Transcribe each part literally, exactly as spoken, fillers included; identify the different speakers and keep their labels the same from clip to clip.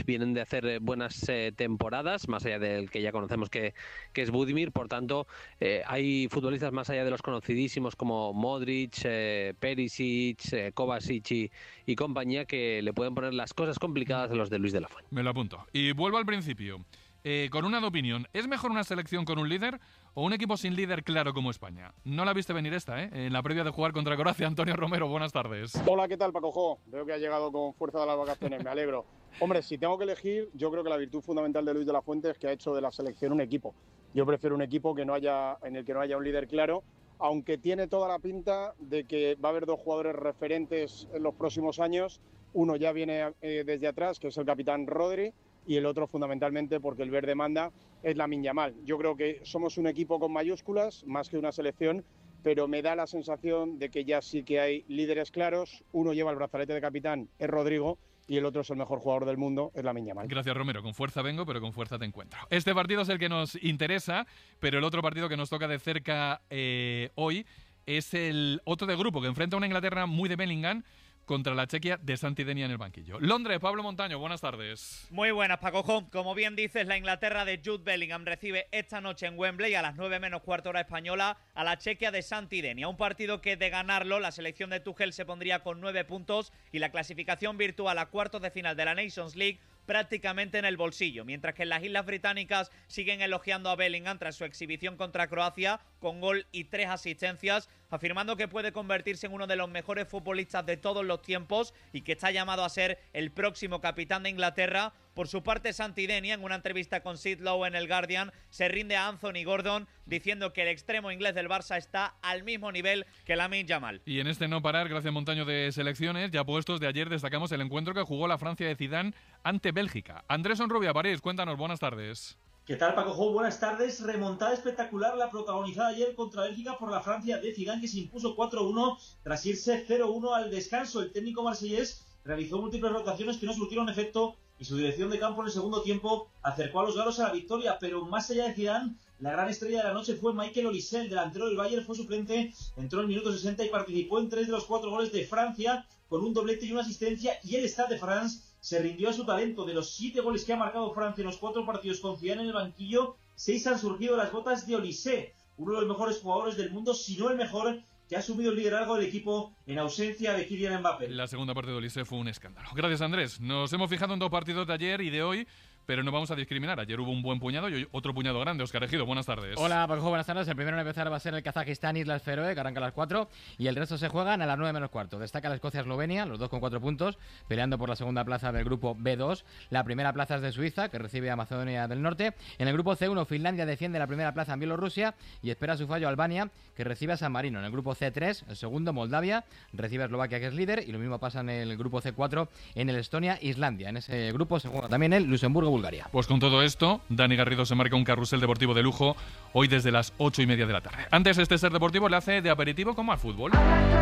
Speaker 1: vienen de hacer buenas eh, temporadas, más allá del que ya conocemos que, que es Budimir. Por tanto, eh, hay futbolistas más allá de los conocidísimos como Modric, eh, Perisic, eh, Kovacic y, y compañía, que le pueden poner las cosas complicadas a los de Luis de la Fuente.
Speaker 2: Me lo apunto. Y vuelvo al principio. Eh, con una de opinión, ¿es mejor una selección con un líder o un equipo sin líder claro como España? No la viste venir esta, ¿eh? En la previa de jugar contra Croacia. Antonio Romero, buenas tardes.
Speaker 3: Hola, ¿qué tal, Paco Jo? Veo que ha llegado con fuerza de las vacaciones, me alegro. Hombre, si tengo que elegir, yo creo que la virtud fundamental de Luis de la Fuente es que ha hecho de la selección un equipo. Yo prefiero un equipo que no haya, en el que no haya un líder claro, aunque tiene toda la pinta de que va a haber dos jugadores referentes en los próximos años. Uno ya viene eh, desde atrás, que es el capitán Rodri, y el otro fundamentalmente, porque el verde manda, es Lamine Yamal. Yo creo que somos un equipo con mayúsculas, más que una selección, pero me da la sensación de que ya sí que hay líderes claros. Uno lleva el brazalete de capitán, es Rodrigo, y el otro es el mejor jugador del mundo, es Lamine Yamal.
Speaker 2: Gracias, Romero. Con fuerza vengo, pero con fuerza te encuentro. Este partido es el que nos interesa, pero el otro partido que nos toca de cerca eh, hoy es el otro de grupo, que enfrenta a una Inglaterra muy de Bellingham contra la Chequia de Santi Denia en el banquillo. Londres, Pablo Montaño, buenas tardes.
Speaker 4: Muy buenas, Paco Jo. Como bien dices, la Inglaterra de Jude Bellingham recibe esta noche en Wembley a las nueve menos cuarto hora española a la Chequia de Santi Denia. Un partido que, de ganarlo, la selección de Tuchel se pondría con nueve puntos y la clasificación virtual a cuartos de final de la Nations League prácticamente en el bolsillo, mientras que en las Islas Británicas siguen elogiando a Bellingham tras su exhibición contra Croacia con gol y tres asistencias, afirmando que puede convertirse en uno de los mejores futbolistas de todos los tiempos y que está llamado a ser el próximo capitán de Inglaterra. Por su parte, Santi Denia, en una entrevista con Sid Lowe en el Guardian, se rinde a Anthony Gordon diciendo que el extremo inglés del Barça está al mismo nivel que Lamine Yamal.
Speaker 2: Y en este no parar, gracias Montaño, de selecciones, ya puestos de ayer, destacamos el encuentro que jugó la Francia de Zidane ante Bélgica. Andrés Onrubia, París, cuéntanos, buenas tardes.
Speaker 5: ¿Qué tal, Paco Jo? Buenas tardes. Remontada espectacular la protagonizada ayer contra Bélgica por la Francia de Zidane, que se impuso cuatro uno tras irse cero uno al descanso. El técnico marsellés realizó múltiples rotaciones que no surtieron efecto y su dirección de campo en el segundo tiempo acercó a los galos a la victoria, pero más allá de Zidane, la gran estrella de la noche fue Michael Olise, el delantero del Bayern, fue suplente, entró en el minuto sesenta y participó en tres de los cuatro goles de Francia con un doblete y una asistencia, y el Stade de France se rindió a su talento. De los siete goles que ha marcado Francia en los cuatro partidos con Zidane en el banquillo, seis han surgido de las botas de Olise, uno de los mejores jugadores del mundo, si no el mejor, que ha asumido el liderazgo del equipo en ausencia de Kylian Mbappé.
Speaker 2: La segunda parte de Olise fue un escándalo. Gracias, Andrés. Nos hemos fijado en dos partidos de ayer y de hoy, pero no vamos a discriminar. Ayer hubo un buen puñado y hoy otro puñado grande. Óscar Ejido, buenas tardes.
Speaker 6: Hola, Paco, buenas tardes. El primero en empezar va a ser el Kazajistán Islas Feroe, que arranca a las cuatro, y el resto se juegan a las nueve menos cuarto. Destaca la Escocia-Eslovenia, los dos con cuatro puntos, peleando por la segunda plaza del grupo B dos. La primera plaza es de Suiza, que recibe a Macedonia del Norte. En el grupo C uno, Finlandia defiende la primera plaza en Bielorrusia y espera su fallo Albania, que recibe a San Marino. En el grupo C tres, el segundo, Moldavia, recibe a Eslovaquia, que es líder, y lo mismo pasa en el grupo C cuatro, en el Estonia-Islandia. En ese grupo se juega también el Luxemburgo-Bulgaria.
Speaker 2: Pues con todo esto, Dani Garrido se marca un carrusel deportivo de lujo hoy desde las ocho y media de la tarde. Antes, este ser deportivo le hace de aperitivo como al fútbol.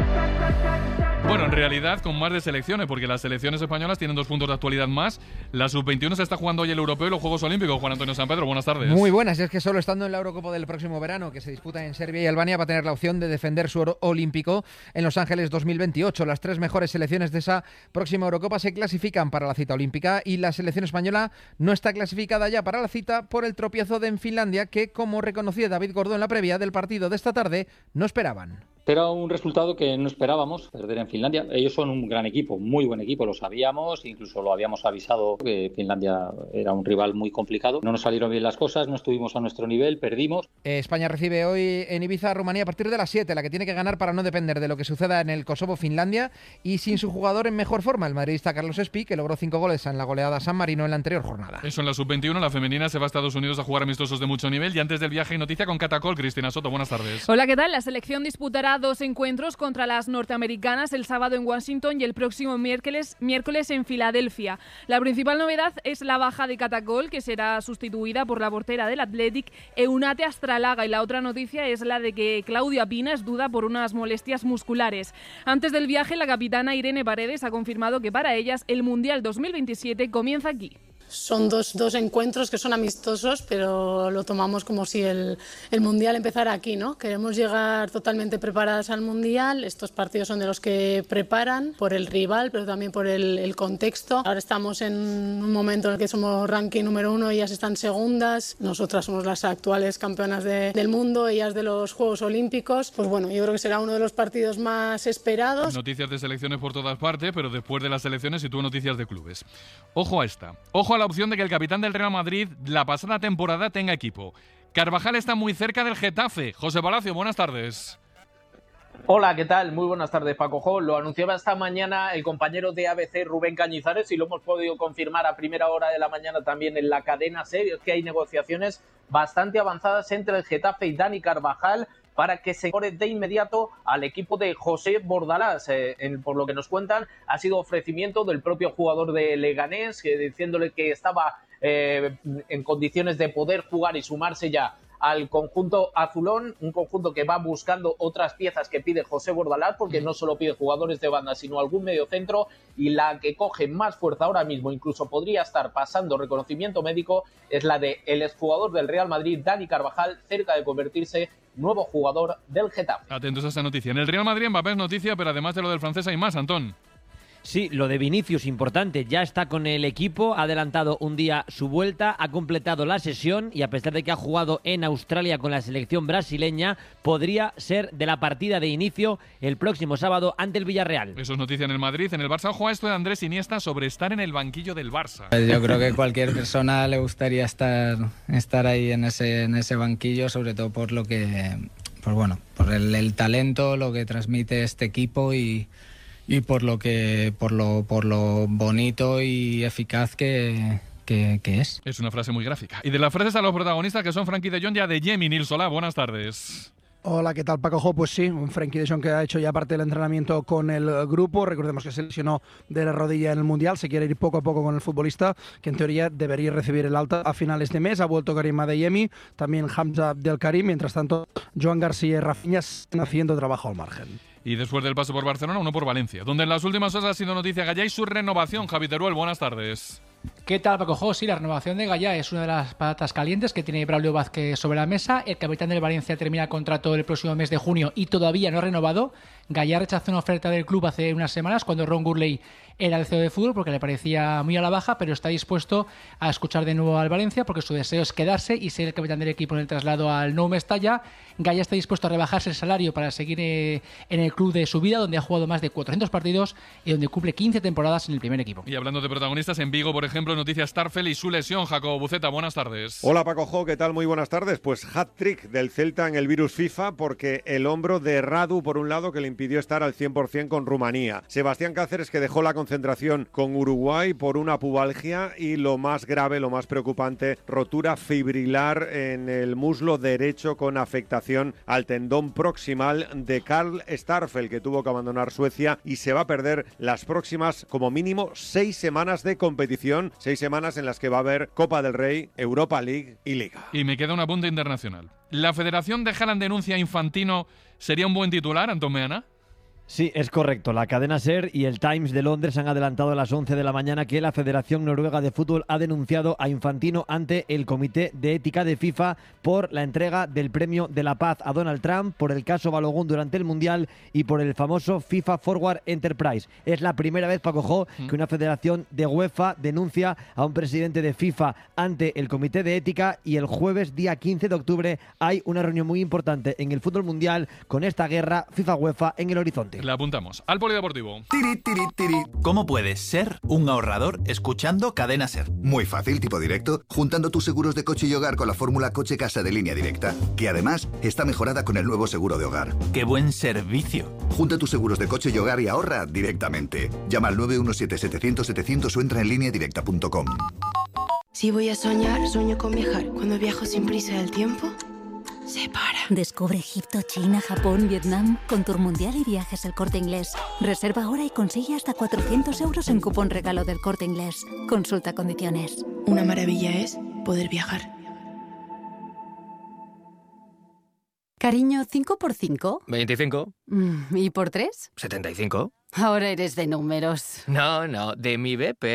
Speaker 2: Bueno, en realidad con más de selecciones, porque las selecciones españolas tienen dos puntos de actualidad más. La sub veintiuno se está jugando hoy el europeo y los Juegos Olímpicos. Juan Antonio San Pedro, buenas tardes.
Speaker 7: Muy buenas, es que solo estando en la Eurocopa del próximo verano, que se disputa en Serbia y Albania, va a tener la opción de defender su oro olímpico en Los Ángeles dos mil veintiocho. Las tres mejores selecciones de esa próxima Eurocopa se clasifican para la cita olímpica y la selección española no está clasificada ya para la cita por el tropiezo de en Finlandia, que, como reconocía David Gordó en la previa del partido de esta tarde, no esperaban.
Speaker 8: Era un resultado que no esperábamos, perder en Finlandia. Ellos son un gran equipo, muy buen equipo, lo sabíamos, incluso lo habíamos avisado que Finlandia era un rival muy complicado. No nos salieron bien las cosas, no estuvimos a nuestro nivel, perdimos.
Speaker 7: España recibe hoy en Ibiza a Rumanía a partir de las siete, la que tiene que ganar para no depender de lo que suceda en el Kosovo-Finlandia, y sin su jugador en mejor forma, el madridista Carlos Espí, que logró cinco goles en la goleada a San Marino en la anterior jornada.
Speaker 2: Eso en la sub veintiuno, la femenina se va a Estados Unidos a jugar amistosos de mucho nivel, y antes del viaje noticia con Catacol. Cristina Soto, buenas tardes.
Speaker 9: Hola, ¿qué tal? La selección disputará dos encuentros contra las norteamericanas el sábado en Washington y el próximo miércoles, miércoles en Filadelfia. La principal novedad es la baja de Catacol, que será sustituida por la portera del Athletic, Eunate Astralaga, y la otra noticia es la de que Claudia Pina es duda por unas molestias musculares. Antes del viaje, la capitana Irene Paredes ha confirmado que para ellas el Mundial dos mil veintisiete comienza aquí.
Speaker 10: son dos, dos encuentros que son amistosos, pero lo tomamos como si el, el Mundial empezara aquí, ¿no? Queremos llegar totalmente preparadas al Mundial. Estos partidos son de los que preparan por el rival, pero también por el, el contexto. Ahora estamos en un momento en el que somos ranking número uno, ellas están segundas. Nosotras somos las actuales campeonas de, del mundo, ellas de los Juegos Olímpicos. Pues bueno, yo creo que será uno de los partidos más esperados.
Speaker 2: Noticias de selecciones por todas partes, pero después de las selecciones y tuvo noticias de clubes. Ojo a esta. Ojo a la opción de que el capitán del Real Madrid la pasada temporada tenga equipo. Carvajal está muy cerca del Getafe. José Palacio, buenas tardes.
Speaker 11: Hola, ¿qué tal? Muy buenas tardes, Paco Jo. Lo anunciaba esta mañana el compañero de A B C, Rubén Cañizares, y lo hemos podido confirmar a primera hora de la mañana también en la cadena SER. Es que hay negociaciones bastante avanzadas entre el Getafe y Dani Carvajal para que se incorpore de inmediato al equipo de José Bordalás. Eh, en, por lo que nos cuentan, ha sido ofrecimiento del propio jugador de Leganés, que, diciéndole que estaba eh, en condiciones de poder jugar y sumarse ya al conjunto azulón, un conjunto que va buscando otras piezas que pide José Bordalás, porque no solo pide jugadores de banda, sino algún mediocentro, y la que coge más fuerza ahora mismo, incluso podría estar pasando reconocimiento médico, es la de el exjugador del Real Madrid, Dani Carvajal, cerca de convertirse nuevo jugador del Getafe.
Speaker 2: Atentos a esta noticia. En el Real Madrid, Mbappé es noticia, pero además de lo del francés hay más, Antón.
Speaker 12: Sí, lo de Vinicius, importante, ya está con el equipo, ha adelantado un día su vuelta, ha completado la sesión y a pesar de que ha jugado en Australia con la selección brasileña, podría ser de la partida de inicio el próximo sábado ante el Villarreal.
Speaker 2: Eso es noticia en el Madrid. En el Barça, ojo a esto de Andrés Iniesta sobre estar en el banquillo del Barça.
Speaker 13: Yo creo que cualquier persona le gustaría estar, estar ahí en ese, en ese banquillo, sobre todo por lo que, pues bueno, por el, el talento, lo que transmite este equipo y Y por lo que por lo por lo bonito y eficaz que, que, que es.
Speaker 2: Es una frase muy gráfica. Y de las frases a los protagonistas, que son Frenkie de Jong y Adeyemi. Nil Solá, buenas tardes.
Speaker 14: Hola, ¿qué tal, Paco Jo? Pues sí, un Frenkie de Jong que ha hecho ya parte del entrenamiento con el grupo. Recordemos que se lesionó de la rodilla en el Mundial, se quiere ir poco a poco con el futbolista, que en teoría debería recibir el alta a finales de mes. Ha vuelto Karim Adeyemi, también Hamza Abdelkarim. Mientras tanto, Joan García y Rafinha están haciendo trabajo al margen.
Speaker 2: Y después del paso por Barcelona, uno por Valencia, donde en las últimas horas ha sido noticia Gallá y su renovación. Javi Teruel, buenas tardes.
Speaker 15: ¿Qué tal, Paco Jo? Sí, la renovación de Gallá es una de las patatas calientes que tiene Braulio Vázquez sobre la mesa. El capitán del Valencia termina el contrato el próximo mes de junio y todavía no ha renovado. Gallá rechazó una oferta del club hace unas semanas cuando Ron Gurley era el C E O de fútbol porque le parecía muy a la baja, pero está dispuesto a escuchar de nuevo al Valencia porque su deseo es quedarse y ser el capitán del equipo en el traslado al Nou Mestalla. Gallá está dispuesto a rebajarse el salario para seguir eh, en el club de su vida, donde ha jugado más de cuatrocientos partidos y donde cumple quince temporadas en el primer equipo.
Speaker 2: Y hablando de protagonistas, en Vigo, por ejemplo, noticias Starfel y su lesión. Jacobo Buceta, buenas tardes.
Speaker 16: Hola, Paco Jo, ¿qué tal? Muy buenas tardes. Pues hat-trick del Celta en el virus FIFA, porque el hombro de Radu, por un lado, que le impidió estar al cien por ciento con Rumanía. Sebastián Cáceres, que dejó la concentración con Uruguay por una pubalgia, y lo más grave, lo más preocupante, rotura fibrilar en el muslo derecho con afectación al tendón proximal de Karl Starfel, que tuvo que abandonar Suecia y se va a perder las próximas, como mínimo, seis semanas de competición, seis semanas en las que va a haber Copa del Rey, Europa League y Liga.
Speaker 2: Y me queda un apunte internacional. ¿La Federación de Haaland denuncia a Infantino sería un buen titular, Antón Meana?
Speaker 12: Sí, es correcto. La cadena SER y el Times de Londres han adelantado a las once de la mañana que la Federación Noruega de Fútbol ha denunciado a Infantino ante el Comité de Ética de FIFA por la entrega del Premio de la Paz a Donald Trump, por el caso Balogun durante el Mundial y por el famoso FIFA Forward Enterprise. Es la primera vez, Paco Jo, que una federación de UEFA denuncia a un presidente de FIFA ante el Comité de Ética, y el jueves, día quince de octubre, hay una reunión muy importante en el fútbol mundial con esta guerra FIFA-UEFA en el horizonte.
Speaker 2: La apuntamos. Al polideportivo.
Speaker 17: Tiri, tiri, tiri. ¿Cómo puedes ser un ahorrador escuchando Cadena SER?
Speaker 18: Muy fácil, tipo directo, juntando tus seguros de coche y hogar con la fórmula Coche Casa de Línea Directa, que además está mejorada con el nuevo seguro de hogar.
Speaker 17: ¡Qué buen servicio!
Speaker 18: Junta tus seguros de coche y hogar y ahorra directamente. Llama al nueve uno siete, setecientos, setecientos o entra en línea directa punto com.
Speaker 19: Si voy a soñar, sueño con viajar. Cuando viajo sin prisa del tiempo, se para.
Speaker 20: Descubre Egipto, China, Japón, Vietnam con Tour Mundial y Viajes El Corte Inglés. Reserva ahora y consigue hasta cuatrocientos euros en cupón regalo del Corte Inglés. Consulta condiciones.
Speaker 19: Una maravilla es poder viajar.
Speaker 21: Cariño, ¿cinco por cinco?
Speaker 22: veinticinco.
Speaker 21: ¿Y por tres?
Speaker 22: setenta y cinco.
Speaker 21: Ahora eres de números.
Speaker 22: No, no, de mi B P.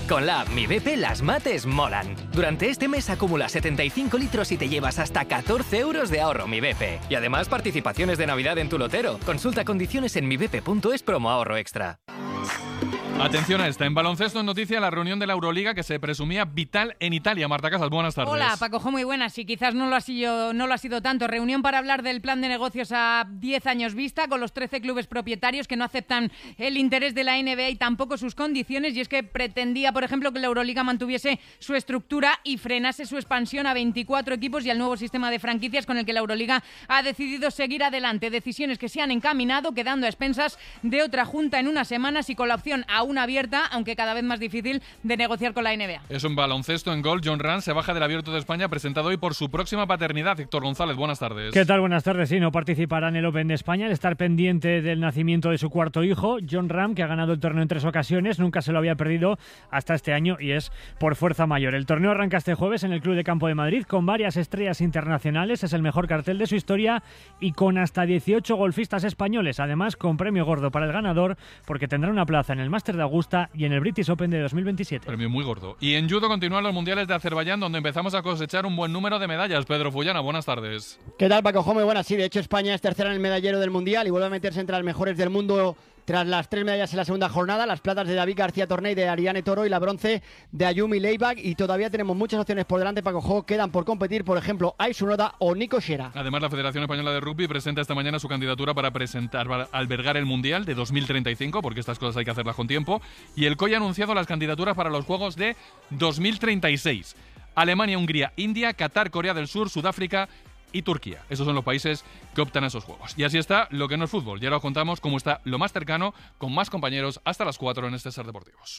Speaker 1: Con la app Mi B P las mates molan. Durante este mes acumula setenta y cinco litros y te llevas hasta catorce euros de ahorro Mi B P. Y además participaciones de Navidad en tu lotero. Consulta condiciones en mi b p punto es promo ahorro extra.
Speaker 2: Atención a esta. En baloncesto en noticia la reunión de la Euroliga que se presumía vital en Italia. Marta Casas, buenas tardes.
Speaker 22: Hola, Paco, muy buenas. Y quizás no lo ha sido, no lo ha sido tanto. Reunión para hablar del plan de negocios a diez años vista con los trece clubes propietarios que no aceptan el interés de la N B A y tampoco sus condiciones. Y es que pretendía, por ejemplo, que la Euroliga mantuviese su estructura y frenase su expansión a veinticuatro equipos y al nuevo sistema de franquicias con el que la Euroliga ha decidido seguir adelante. Decisiones que se han encaminado, quedando a expensas de otra junta en unas semanas y con la opción a una abierta, aunque cada vez más difícil de negociar con la N B A.
Speaker 2: Es un baloncesto en gol. John Rand se baja del Abierto de España, presentado hoy por su próxima paternidad. Héctor González, buenas tardes.
Speaker 23: ¿Qué tal? Buenas tardes. Sí, no participará en el Open de España al estar pendiente del nacimiento de su cuarto hijo, John Ram, que ha ganado el torneo en tres ocasiones, nunca se lo había perdido hasta este año y es por fuerza mayor. El torneo arranca este jueves en el Club de Campo de Madrid con varias estrellas internacionales, es el mejor cartel de su historia y con hasta dieciocho golfistas españoles, además con premio gordo para el ganador porque tendrá una plaza en el Máster de Augusta y en el British Open de dos mil veintisiete.
Speaker 2: Premio muy gordo. Y en judo continúan los mundiales de Azerbaiyán, donde empezamos a cosechar un buen número de medallas. Pedro Fullana, buenas tardes.
Speaker 24: ¿Qué tal, Paco? Muy buenas. Sí, de hecho España es tercera en el medallero del mundial y vuelve a meterse entre las mejores del mundo tras las tres medallas en la segunda jornada, las platas de David García Torney, de Ariane Toro y la bronce de Ayumi Leibach, y todavía tenemos muchas opciones por delante, Paco Jo. Quedan por competir, por ejemplo, Aisu Noda o Nico Shera.
Speaker 2: Además, la Federación Española de Rugby presenta esta mañana su candidatura para presentar, para albergar el Mundial de dos mil treinta y cinco, porque estas cosas hay que hacerlas con tiempo, y el C O I ha anunciado las candidaturas para los Juegos de dos mil treinta y seis. Alemania, Hungría, India, Qatar, Corea del Sur, Sudáfrica y Turquía. Esos son los países que optan a esos juegos. Y así está lo que no es fútbol. Ya lo contamos cómo está lo más cercano, con más compañeros, hasta las cuatro en este Ser Deportivos.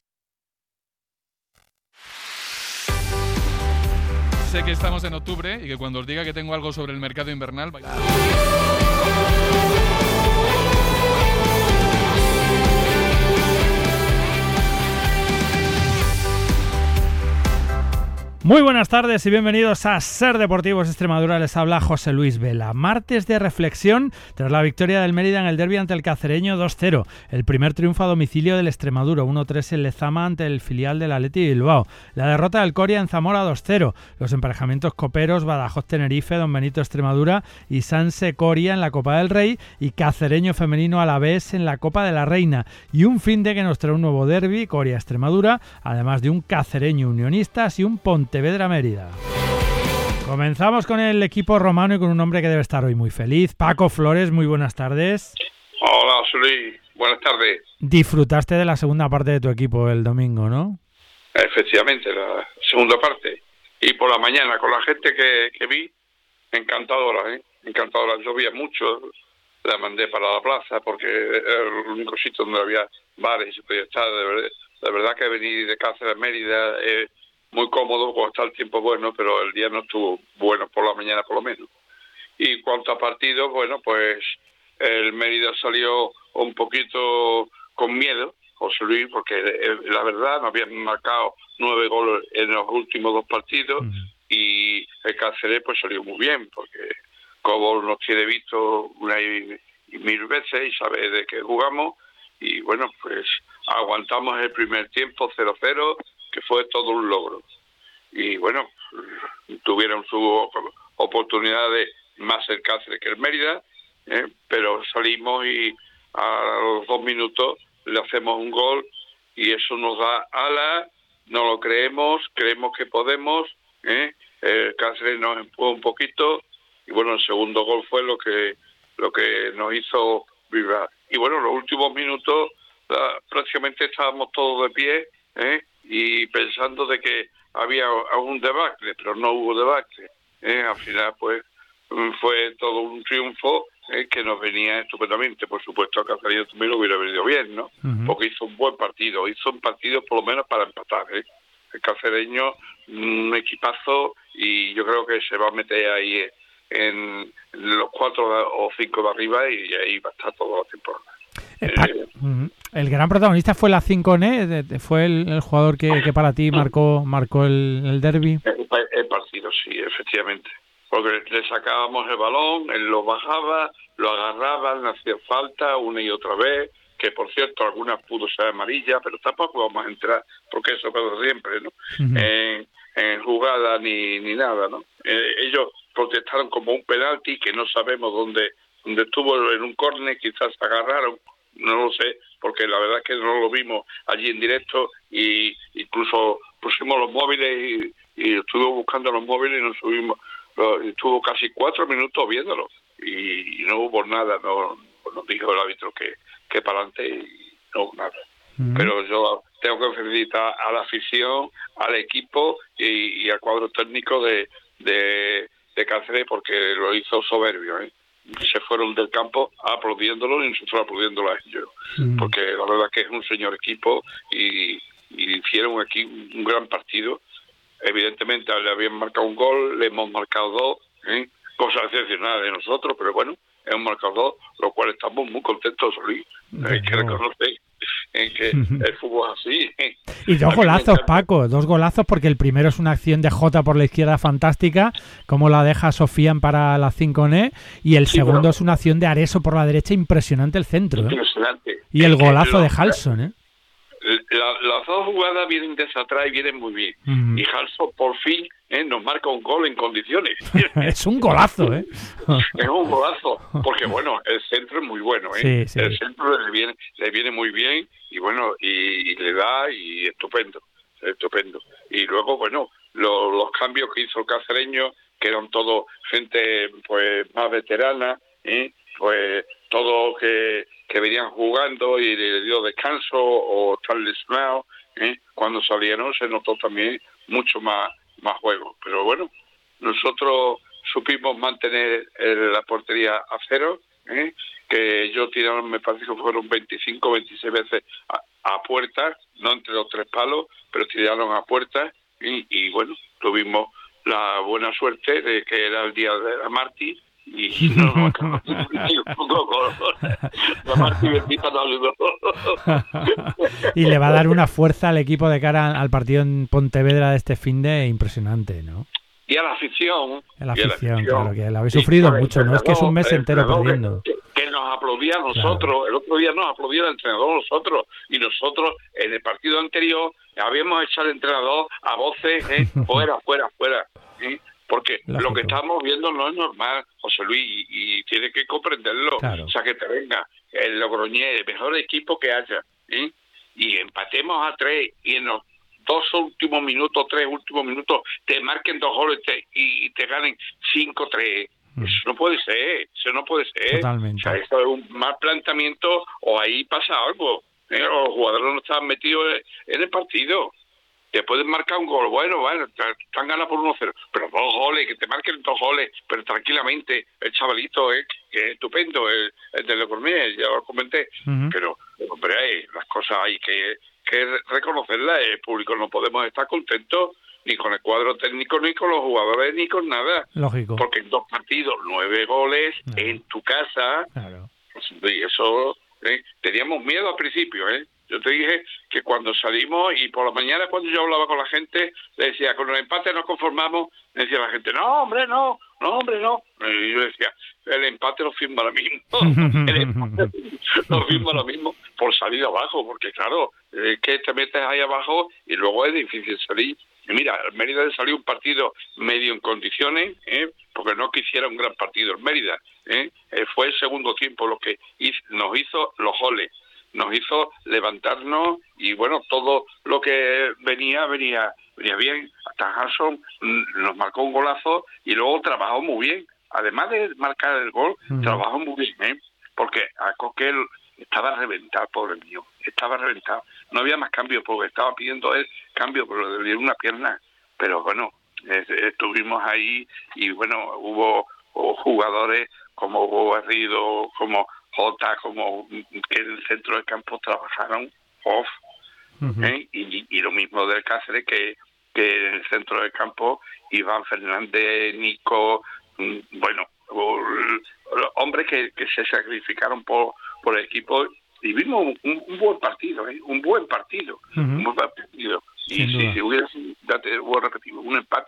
Speaker 2: Sé que estamos en octubre y que cuando os diga que tengo algo sobre el mercado invernal... vais a...
Speaker 23: Muy buenas tardes y bienvenidos a Ser Deportivos Extremadura. Les habla José Luis Vela. Martes de reflexión tras la victoria del Mérida en el derbi ante el Cacereño dos cero. El primer triunfo a domicilio del Extremadura, uno tres en Lezama ante el filial del Athletic Bilbao. La derrota del Coria en Zamora dos cero. Los emparejamientos coperos Badajoz Tenerife, Don Benito Extremadura y Sanse Coria en la Copa del Rey y Cacereño Femenino Alavés en la Copa de la Reina. Y un fin de que nos trae un nuevo derbi, Coria Extremadura, además de un Cacereño Unionistas y un Ponte Pontevedra Mérida. Comenzamos con el equipo romano y con un hombre que debe estar hoy muy feliz. Paco Flores, muy buenas tardes.
Speaker 25: Hola, Luis. Buenas tardes.
Speaker 23: Disfrutaste de la segunda parte de tu equipo el domingo, ¿no?
Speaker 25: Efectivamente, la segunda parte. Y por la mañana, con la gente que, que vi, encantadora, ¿eh? Encantadora. Yo vi mucho, la mandé para la plaza porque era el único sitio donde había bares y se podía estar. De verdad, de verdad que venir de Cáceres a Mérida... Eh, muy cómodo cuando está el tiempo bueno, pero el día no estuvo bueno por la mañana por lo menos. Y cuanto a partidos, bueno, pues el Mérida salió un poquito con miedo, José Luis, porque la verdad no habían marcado nueve goles en los últimos dos partidos. Uh-huh. Y el Cáceres pues salió muy bien, porque Cobo nos tiene visto una y, y mil veces y sabe de qué jugamos. Y bueno, pues aguantamos el primer tiempo cero cero, que fue todo un logro. Y bueno, tuvieron su oportunidad de más el Cáceres que el Mérida, ¿eh? Pero salimos y a los dos minutos le hacemos un gol y eso nos da alas, no lo creemos, creemos que podemos, ¿eh? El Cáceres nos empujó un poquito y bueno, el segundo gol fue lo que lo que nos hizo vibrar. Y bueno, los últimos minutos la, prácticamente estábamos todos de pie, ¿eh? Y pensando de que había algún debacle, pero no hubo debacle, ¿eh? Al final pues fue todo un triunfo, ¿eh? Que nos venía estupendamente. Por supuesto a Cacereño también lo hubiera venido bien, ¿no? Uh-huh. Porque hizo un buen partido, hizo un partido por lo menos para empatar, ¿eh? El Cacereño, un equipazo, y yo creo que se va a meter ahí en los cuatro o cinco de arriba y ahí va a estar toda la temporada.
Speaker 23: Eh, el gran protagonista fue la cinco N, fue el, el jugador que, que para ti marcó marcó el, el derbi.
Speaker 25: El, el partido, sí, efectivamente. Porque le sacábamos el balón, él lo bajaba, lo agarraba, le hacía falta una y otra vez, que por cierto algunas pudo ser amarilla, pero tampoco vamos a entrar, porque eso pasa siempre, ¿no? Uh-huh. En, en jugada ni, ni nada, ¿no? Eh, ellos protestaron como un penalti que no sabemos dónde, dónde estuvo en un córner, quizás agarraron, no lo sé, porque la verdad es que no lo vimos allí en directo y incluso pusimos los móviles y, y estuve buscando los móviles y nos subimos, lo, estuvo casi cuatro minutos viéndolo y, y no hubo nada, no nos dijo el árbitro que, que para adelante y no hubo nada. Mm. Pero yo tengo que felicitar a la afición, al equipo y, y al cuadro técnico de, de, de Cáceres porque lo hizo soberbio, ¿eh? Se fueron del campo aplaudiéndolo y nosotros aplaudiéndolo a ellos, mm. porque la verdad que es un señor equipo y, y hicieron aquí un gran partido. Evidentemente le habían marcado un gol, le hemos marcado dos, ¿eh? Cosa excepcional de nosotros, pero bueno, hemos marcado dos, lo cual estamos muy contentos, Solís. Hay que reconocer en que el fútbol es así.
Speaker 23: Y dos golazos, Paco, dos golazos, porque el primero es una acción de Jota por la izquierda fantástica, como la deja Sofian para la cinco N, y el sí, segundo pero... es una acción de Areso por la derecha, impresionante el centro. Impresionante. ¿eh? Y el golazo de Halson, ¿eh?
Speaker 25: La, las dos jugadas vienen desde atrás y vienen muy bien. Mm. Y Halson por fin ¿eh? nos marca un gol en condiciones.
Speaker 23: Es un golazo, ¿eh?
Speaker 25: Es un golazo, porque bueno, el centro es muy bueno, ¿eh? Sí, sí. El centro le viene, le viene muy bien y bueno, y, y le da y estupendo, estupendo. Y luego, bueno, lo, los cambios que hizo el cacereño, que eran todos gente pues más veterana, ¿eh? Pues todos que, que venían jugando y le dio descanso o están lesionados, ¿eh? Cuando salieron se notó también mucho más, más juego. Pero bueno, nosotros supimos mantener el, la portería a cero, ¿eh? Que ellos tiraron, me parece que fueron veinticinco, veintiséis veces a, a puertas, no entre los tres palos, pero tiraron a puertas y, y bueno, tuvimos la buena suerte de que era el día de la Martí y no, no, no, la Martí bendita no ayudó.
Speaker 23: Y le va a dar una fuerza al equipo de cara al partido en Pontevedra de este finde impresionante, ¿no?
Speaker 25: Y a la afición.
Speaker 23: A la afición, la afición claro, que la habéis sufrido mucho, ¿no? Es que es un mes entero perdiendo.
Speaker 25: Que, que nos aplaudía a nosotros, claro. El otro día nos aplaudía el entrenador a nosotros, y nosotros en el partido anterior habíamos echado al entrenador a voces, ¿eh? fuera, fuera, fuera, ¿eh? Porque Lógico. Lo que estamos viendo no es normal, José Luis, y, y tienes que comprenderlo. Claro. O sea, que te venga el Logroñés, el mejor equipo que haya, ¿eh? Y empatemos a tres, y en los dos últimos minutos, tres últimos minutos, te marquen dos goles te, y te ganen cinco tres. Mm. Eso no puede ser, eso no puede ser.
Speaker 23: Totalmente.
Speaker 25: O sea, eso es un mal planteamiento o ahí pasa algo. ¿eh? Los jugadores no estaban metidos en el partido. Te pueden marcar un gol, bueno, bueno, están ganas por uno cero, pero dos goles, que te marquen dos goles, pero tranquilamente, el chavalito, eh, que es estupendo, el, el de Lecormier, ya lo comenté, uh-huh. pero, hombre, hay, las cosas hay que, que reconocerlas, el público no podemos estar contentos ni con el cuadro técnico, ni con los jugadores, ni con nada.
Speaker 23: Lógico.
Speaker 25: Porque en dos partidos, nueve goles, no. en tu casa,
Speaker 23: claro.
Speaker 25: Y eso, eh, teníamos miedo al principio, ¿eh? Yo te dije que cuando salimos y por la mañana cuando yo hablaba con la gente, le decía, con el empate nos conformamos, le decía la gente, no, hombre, no, no, hombre, no. Y yo decía, el empate lo firma ahora mismo, el empate lo firma ahora mismo por salir abajo, porque claro, es que te metes ahí abajo y luego es difícil salir. Y mira, el Mérida salió un partido medio en condiciones, ¿eh? Porque no quisiera un gran partido el Mérida, ¿eh? Eh, fue el segundo tiempo lo que hizo, nos hizo los goles. Nos hizo levantarnos y bueno, todo lo que venía, venía venía bien. Hasta Hanson nos marcó un golazo y luego trabajó muy bien. Además de marcar el gol, uh-huh. trabajó muy bien, ¿eh? Porque a Coquel estaba reventado, pobre mío, estaba reventado. No había más cambios porque estaba pidiendo él cambio, pero le dieron una pierna. Pero bueno, estuvimos ahí y bueno, hubo, hubo jugadores como Hugo Garrido, como Jota, como que en el centro del campo trabajaron off, uh-huh. ¿eh? y, y lo mismo del Cáceres, que, que en el centro del campo Iván Fernández, Nico, bueno, hombres que, que se sacrificaron por, por el equipo y vimos un, un buen partido, ¿eh? un buen partido, uh-huh. un buen partido. Y si, si hubiera sido, voy a repetir, un empate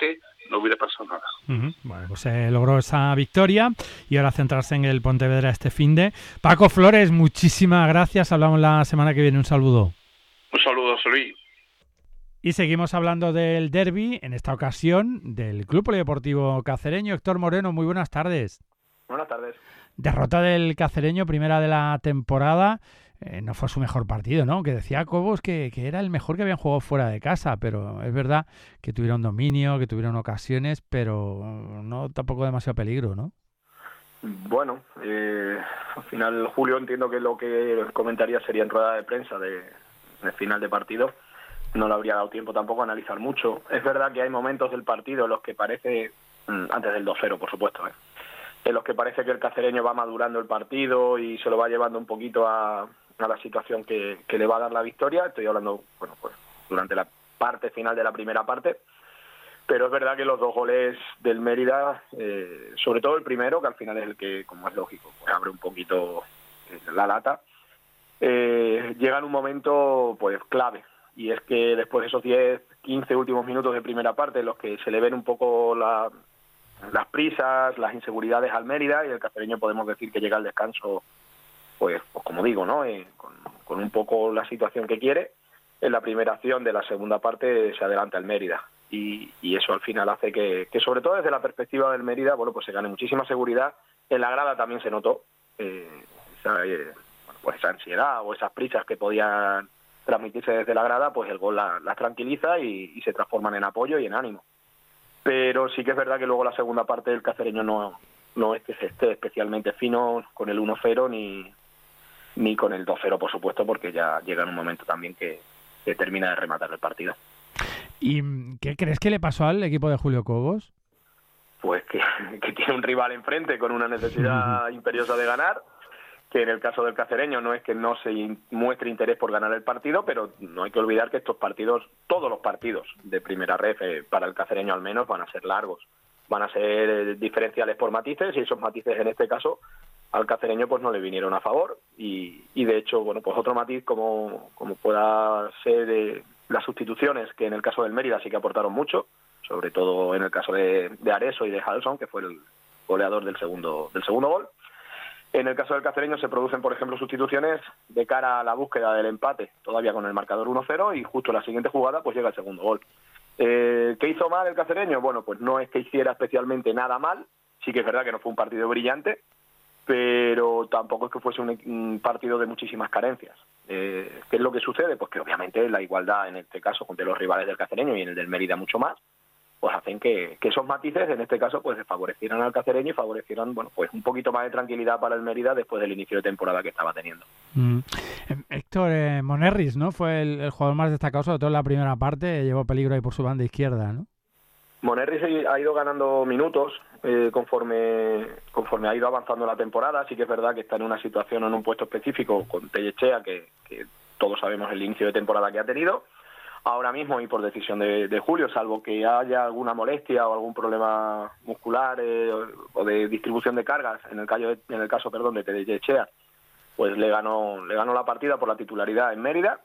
Speaker 25: no hubiera pasado nada.
Speaker 23: Uh-huh. Bueno, pues se logró esa victoria y ahora centrarse en el Pontevedra este finde. Paco Flores, muchísimas gracias. Hablamos la semana que viene. Un saludo.
Speaker 25: Un saludo, Solí.
Speaker 23: Y seguimos hablando del derbi, en esta ocasión del Club Polideportivo Cacereño. Héctor Moreno, muy buenas tardes.
Speaker 3: Buenas tardes.
Speaker 23: Derrota del Cacereño, primera de la temporada. Eh, no fue su mejor partido, ¿no? Que decía Cobos que, que era el mejor que habían jugado fuera de casa, pero es verdad que tuvieron dominio, que tuvieron ocasiones, pero no tampoco demasiado peligro, ¿no?
Speaker 3: Bueno, eh, al final, Julio, entiendo que lo que comentaría sería en rueda de prensa de, de final de partido. No le habría dado tiempo tampoco a analizar mucho. Es verdad que hay momentos del partido en los que parece, antes del dos cero, por supuesto, ¿eh? en los que parece que el cacereño va madurando el partido y se lo va llevando un poquito a, a la situación que, que le va a dar la victoria. Estoy hablando, bueno, pues durante la parte final de la primera parte. Pero es verdad que los dos goles del Mérida, eh, sobre todo el primero, que al final es el que, como es lógico, pues abre un poquito la lata, eh, llega en un momento pues clave. Y es que después de esos diez, quince últimos minutos de primera parte, en los que se le ven un poco la, las prisas, las inseguridades al Mérida, y el cacereño podemos decir que llega al descanso, pues, pues como digo, ¿no? Eh, con, con un poco la situación que quiere. En la primera acción de la segunda parte se adelanta el Mérida. Y, y eso al final hace que, que, sobre todo desde la perspectiva del Mérida, bueno, pues se gane muchísima seguridad. En la grada también se notó eh, esa, eh, bueno, pues esa ansiedad o esas prisas que podían transmitirse desde la grada, pues el gol las la tranquiliza y, y se transforman en apoyo y en ánimo. Pero sí que es verdad que luego la segunda parte del cacereño no, no es que se esté especialmente fino con el uno cero ni, ni con el dos cero, por supuesto, porque ya llega en un momento también que, que termina de rematar el partido.
Speaker 23: ¿Y qué crees que le pasó al equipo de Julio Cobos?
Speaker 3: Pues que, que tiene un rival enfrente con una necesidad imperiosa de ganar, que en el caso del cacereño no es que no se muestre interés por ganar el partido, pero no hay que olvidar que estos partidos, todos los partidos de primera ref, eh, para el cacereño al menos, van a ser largos, van a ser eh, diferenciales por matices, y esos matices en este caso al cacereño pues no le vinieron a favor, y, y de hecho, bueno, pues otro matiz como, como pueda ser eh, las sustituciones, que en el caso del Mérida sí que aportaron mucho, sobre todo en el caso de, de Areso y de Halson, que fue el goleador del segundo, del segundo gol. En el caso del cacereño se producen, por ejemplo, sustituciones de cara a la búsqueda del empate, todavía con el marcador uno cero, y justo en la siguiente jugada pues llega el segundo gol. Eh, ¿Qué hizo mal el cacereño? Bueno, pues no es que hiciera especialmente nada mal, sí que es verdad que no fue un partido brillante, pero tampoco es que fuese un, un partido de muchísimas carencias. Eh, ¿Qué es lo que sucede? Pues que obviamente la igualdad en este caso entre los rivales del cacereño y en el del Mérida mucho más, pues hacen que, que esos matices en este caso pues favorecieran al cacereño y favorecieran, bueno, pues un poquito más de tranquilidad para el Mérida después del inicio de temporada que estaba teniendo.
Speaker 23: Mm. Héctor eh, Monerris, ¿no? Fue el, el jugador más destacado, sobre todo en la primera parte, llevó peligro ahí por su banda izquierda, ¿no?
Speaker 3: Monerris ha ido ganando minutos eh, conforme conforme ha ido avanzando la temporada. Sí que es verdad que está en una situación, en un puesto específico con Tellechea, que, que todos sabemos el inicio de temporada que ha tenido ahora mismo, y por decisión de, de Julio, salvo que haya alguna molestia o algún problema muscular eh, o, o de distribución de cargas, en el caso, en el caso perdón, de Tellechea, pues le ganó, le ganó la partida por la titularidad en Mérida.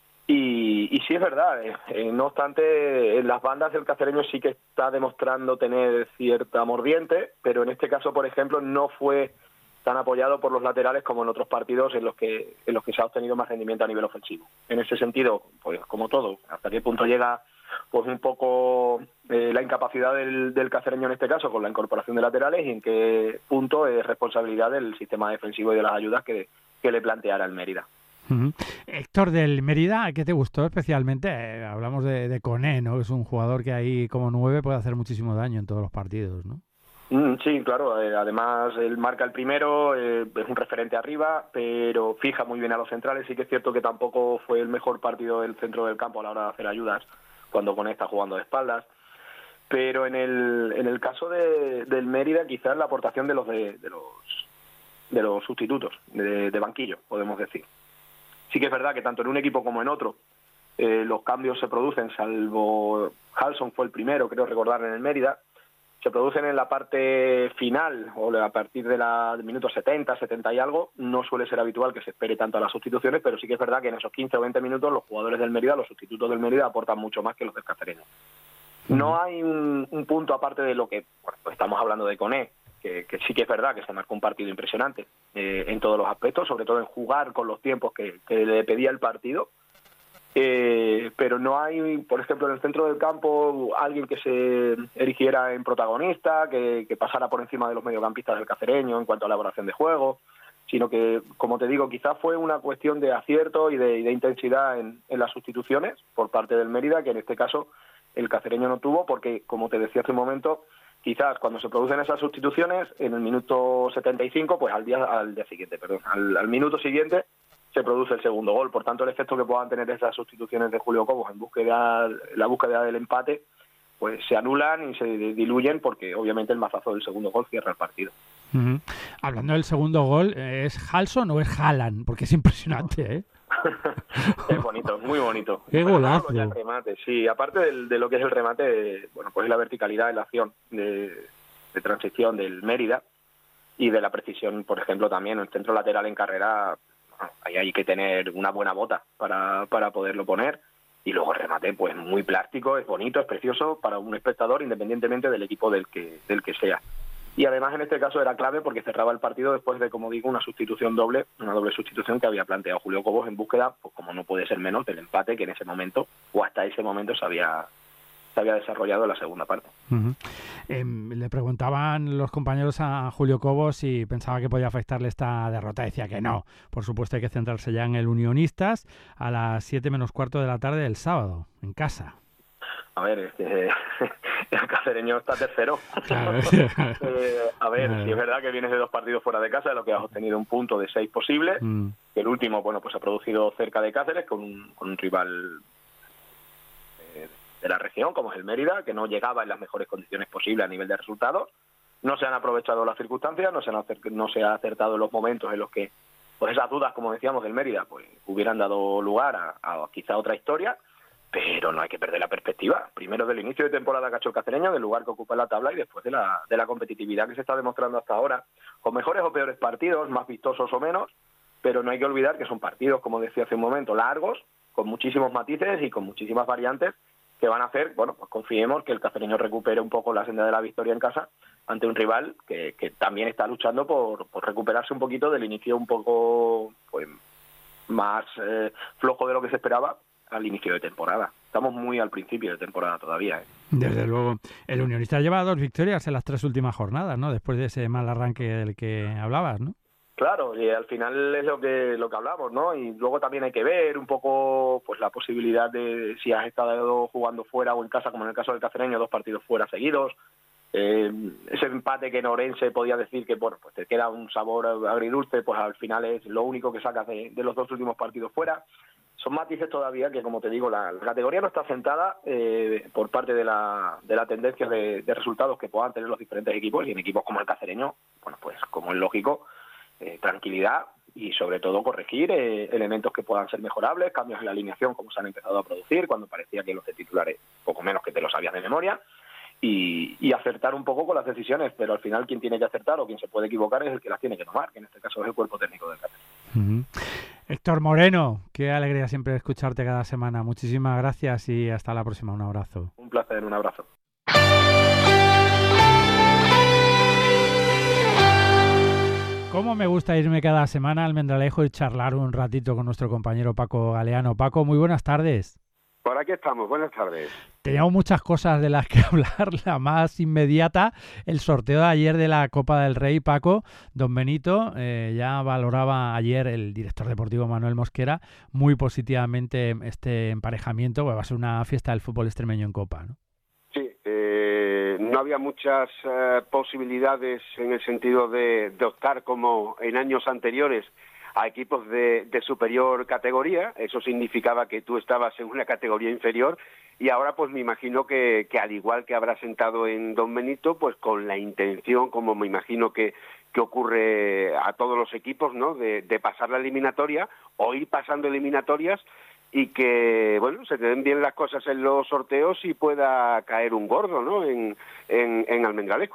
Speaker 3: Y, y sí es verdad, eh, eh, no obstante, en las bandas el cacereño sí que está demostrando tener cierta mordiente, pero en este caso, por ejemplo, no fue tan apoyado por los laterales como en otros partidos en los que en los que se ha obtenido más rendimiento a nivel ofensivo. En ese sentido, pues como todo, hasta qué punto llega pues un poco eh, la incapacidad del, del cacereño en este caso con la incorporación de laterales, y en qué punto es responsabilidad del sistema defensivo y de las ayudas que, que le planteara el Mérida.
Speaker 23: Uh-huh. Héctor, del Mérida, ¿qué te gustó especialmente? Eh, hablamos de, de Koné, ¿no? Que es un jugador que ahí como nueve puede hacer muchísimo daño en todos los partidos, ¿no?
Speaker 3: Mm, sí, claro. Eh, además, él marca el primero, eh, es un referente arriba, pero fija muy bien a los centrales. Sí que es cierto que tampoco fue el mejor partido del centro del campo a la hora de hacer ayudas, cuando Koné está jugando de espaldas. Pero en el en el caso de, del Mérida, quizás la aportación de los de, de los de los sustitutos, de, de banquillo, podemos decir. Sí que es verdad que tanto en un equipo como en otro eh, los cambios se producen, salvo Halson fue el primero, creo recordar, en el Mérida, se producen en la parte final o a partir de la, del minuto setenta, setenta y algo. No suele ser habitual que se espere tanto a las sustituciones, pero sí que es verdad que en esos quince o veinte minutos los jugadores del Mérida, los sustitutos del Mérida, aportan mucho más que los del cacereño. No hay un, un punto aparte de lo que bueno, pues estamos hablando de Koné, que, que sí que es verdad que se marcó un partido impresionante eh, en todos los aspectos, sobre todo en jugar con los tiempos que, que le pedía el partido. Eh, pero no hay, por ejemplo, en el centro del campo alguien que se erigiera en protagonista, que, que pasara por encima de los mediocampistas del Cacereño en cuanto a elaboración de juego, sino que, como te digo, quizás fue una cuestión de acierto y de, y de intensidad en, en las sustituciones por parte del Mérida, que en este caso el Cacereño no tuvo, porque, como te decía hace un momento, quizás cuando se producen esas sustituciones, en el minuto setenta y cinco, pues al día al día siguiente, perdón, al, al minuto siguiente se produce el segundo gol. Por tanto, el efecto que puedan tener esas sustituciones de Julio Cobos en búsqueda, la búsqueda del empate, pues se anulan y se diluyen, porque obviamente el mazazo del segundo gol cierra el partido.
Speaker 23: Uh-huh. Hablando del segundo gol, ¿es Halson o es Haaland? Porque es impresionante, ¿eh?
Speaker 3: Es bonito, muy bonito.
Speaker 23: ¡Qué golazo!
Speaker 3: El remate, sí, aparte del, de lo que es el remate, bueno, pues la verticalidad de la acción de, de transición del Mérida y de la precisión, por ejemplo, también el centro lateral en carrera, bueno, ahí hay que tener una buena bota para, para poderlo poner. Y luego el remate, pues muy plástico, es bonito, es precioso para un espectador, independientemente del equipo del que, del que sea. Y además en este caso era clave porque cerraba el partido después de, como digo, una sustitución doble, una doble sustitución que había planteado Julio Cobos en búsqueda, pues como no puede ser menos, del empate que en ese momento, o hasta ese momento, se había, se había desarrollado en la segunda parte.
Speaker 23: Uh-huh. Eh, le preguntaban los compañeros a Julio Cobos si pensaba que podía afectarle esta derrota. Decía que no. Por supuesto hay que centrarse ya en el Unionistas a las siete menos cuarto de la tarde del sábado, en casa.
Speaker 3: A ver, este, el Cacereño está tercero.
Speaker 23: Claro.
Speaker 3: eh, a ver,
Speaker 23: Claro.
Speaker 3: si es verdad que vienes de dos partidos fuera de casa, de lo que has obtenido un punto de seis posibles.
Speaker 23: Mm.
Speaker 3: El último, bueno, pues ha producido cerca de Cáceres con un, con un rival eh, de la región, como es el Mérida, que no llegaba en las mejores condiciones posibles a nivel de resultados. No se han aprovechado las circunstancias, no se han acer- no se ha acertado en los momentos en los que, pues esas dudas, como decíamos, del Mérida, pues hubieran dado lugar a, a quizá otra historia. Pero no hay que perder la perspectiva. Primero del inicio de temporada que ha hecho el Cacereño, del lugar que ocupa en la tabla, y después de la, de la competitividad que se está demostrando hasta ahora, con mejores o peores partidos, más vistosos o menos, pero no hay que olvidar que son partidos, como decía hace un momento, largos, con muchísimos matices y con muchísimas variantes que van a hacer, bueno, pues confiemos que el Cacereño recupere un poco la senda de la victoria en casa ante un rival que, que también está luchando por, por recuperarse un poquito del inicio un poco pues más eh, flojo de lo que se esperaba al inicio de temporada. Estamos muy al principio de temporada todavía, ¿eh?
Speaker 23: Desde luego. El Unionista lleva dos victorias en las tres últimas jornadas, ¿no? Después de ese mal arranque del que hablabas, ¿no?
Speaker 3: Claro, y al final es lo que lo que hablamos, ¿no? Y luego también hay que ver un poco pues la posibilidad de si has estado jugando fuera o en casa, como en el caso del Cacereño, dos partidos fuera seguidos. Eh, ese empate que en Orense podía decir que, bueno, pues te queda un sabor agridulce, pues al final es lo único que sacas de, de los dos últimos partidos fuera. Son matices todavía que, como te digo, la, la categoría no está sentada eh, por parte de la, de la tendencia de, de resultados que puedan tener los diferentes equipos, y en equipos como el Cacereño, bueno, pues como es lógico, eh, tranquilidad y sobre todo corregir eh, elementos que puedan ser mejorables, cambios en la alineación como se han empezado a producir cuando parecía que los de titulares poco menos que te lo sabías de memoria, y, y acertar un poco con las decisiones, pero al final quien tiene que acertar o quien se puede equivocar es el que las tiene que tomar, que en este caso es el cuerpo técnico del Cacereño.
Speaker 23: Uh-huh. Héctor Moreno, qué alegría siempre escucharte cada semana. Muchísimas gracias y hasta la próxima. Un abrazo.
Speaker 3: Un placer, un abrazo.
Speaker 23: Cómo me gusta irme cada semana al Almendralejo y charlar un ratito con nuestro compañero Paco Galeano. Paco, muy buenas tardes.
Speaker 4: Por aquí estamos, buenas tardes.
Speaker 23: Teníamos muchas cosas de las que hablar. La más inmediata, el sorteo de ayer de la Copa del Rey, Paco. Don Benito eh, ya valoraba ayer, el director deportivo Manuel Mosquera, muy positivamente este emparejamiento. Pues va a ser una fiesta del fútbol extremeño en Copa, ¿no?
Speaker 4: Sí, eh, no había muchas eh, posibilidades en el sentido de, de optar, como en años anteriores, a equipos de, de superior categoría. Eso significaba que tú estabas en una categoría inferior, y ahora pues me imagino que, que al igual que habrá sentado en Don Benito, pues con la intención, como me imagino que, que ocurre a todos los equipos, ¿no?, de, de pasar la eliminatoria o ir pasando eliminatorias, y que, bueno, se te den bien las cosas en los sorteos y pueda caer un gordo, ¿no?, en, en, en Almendralejo.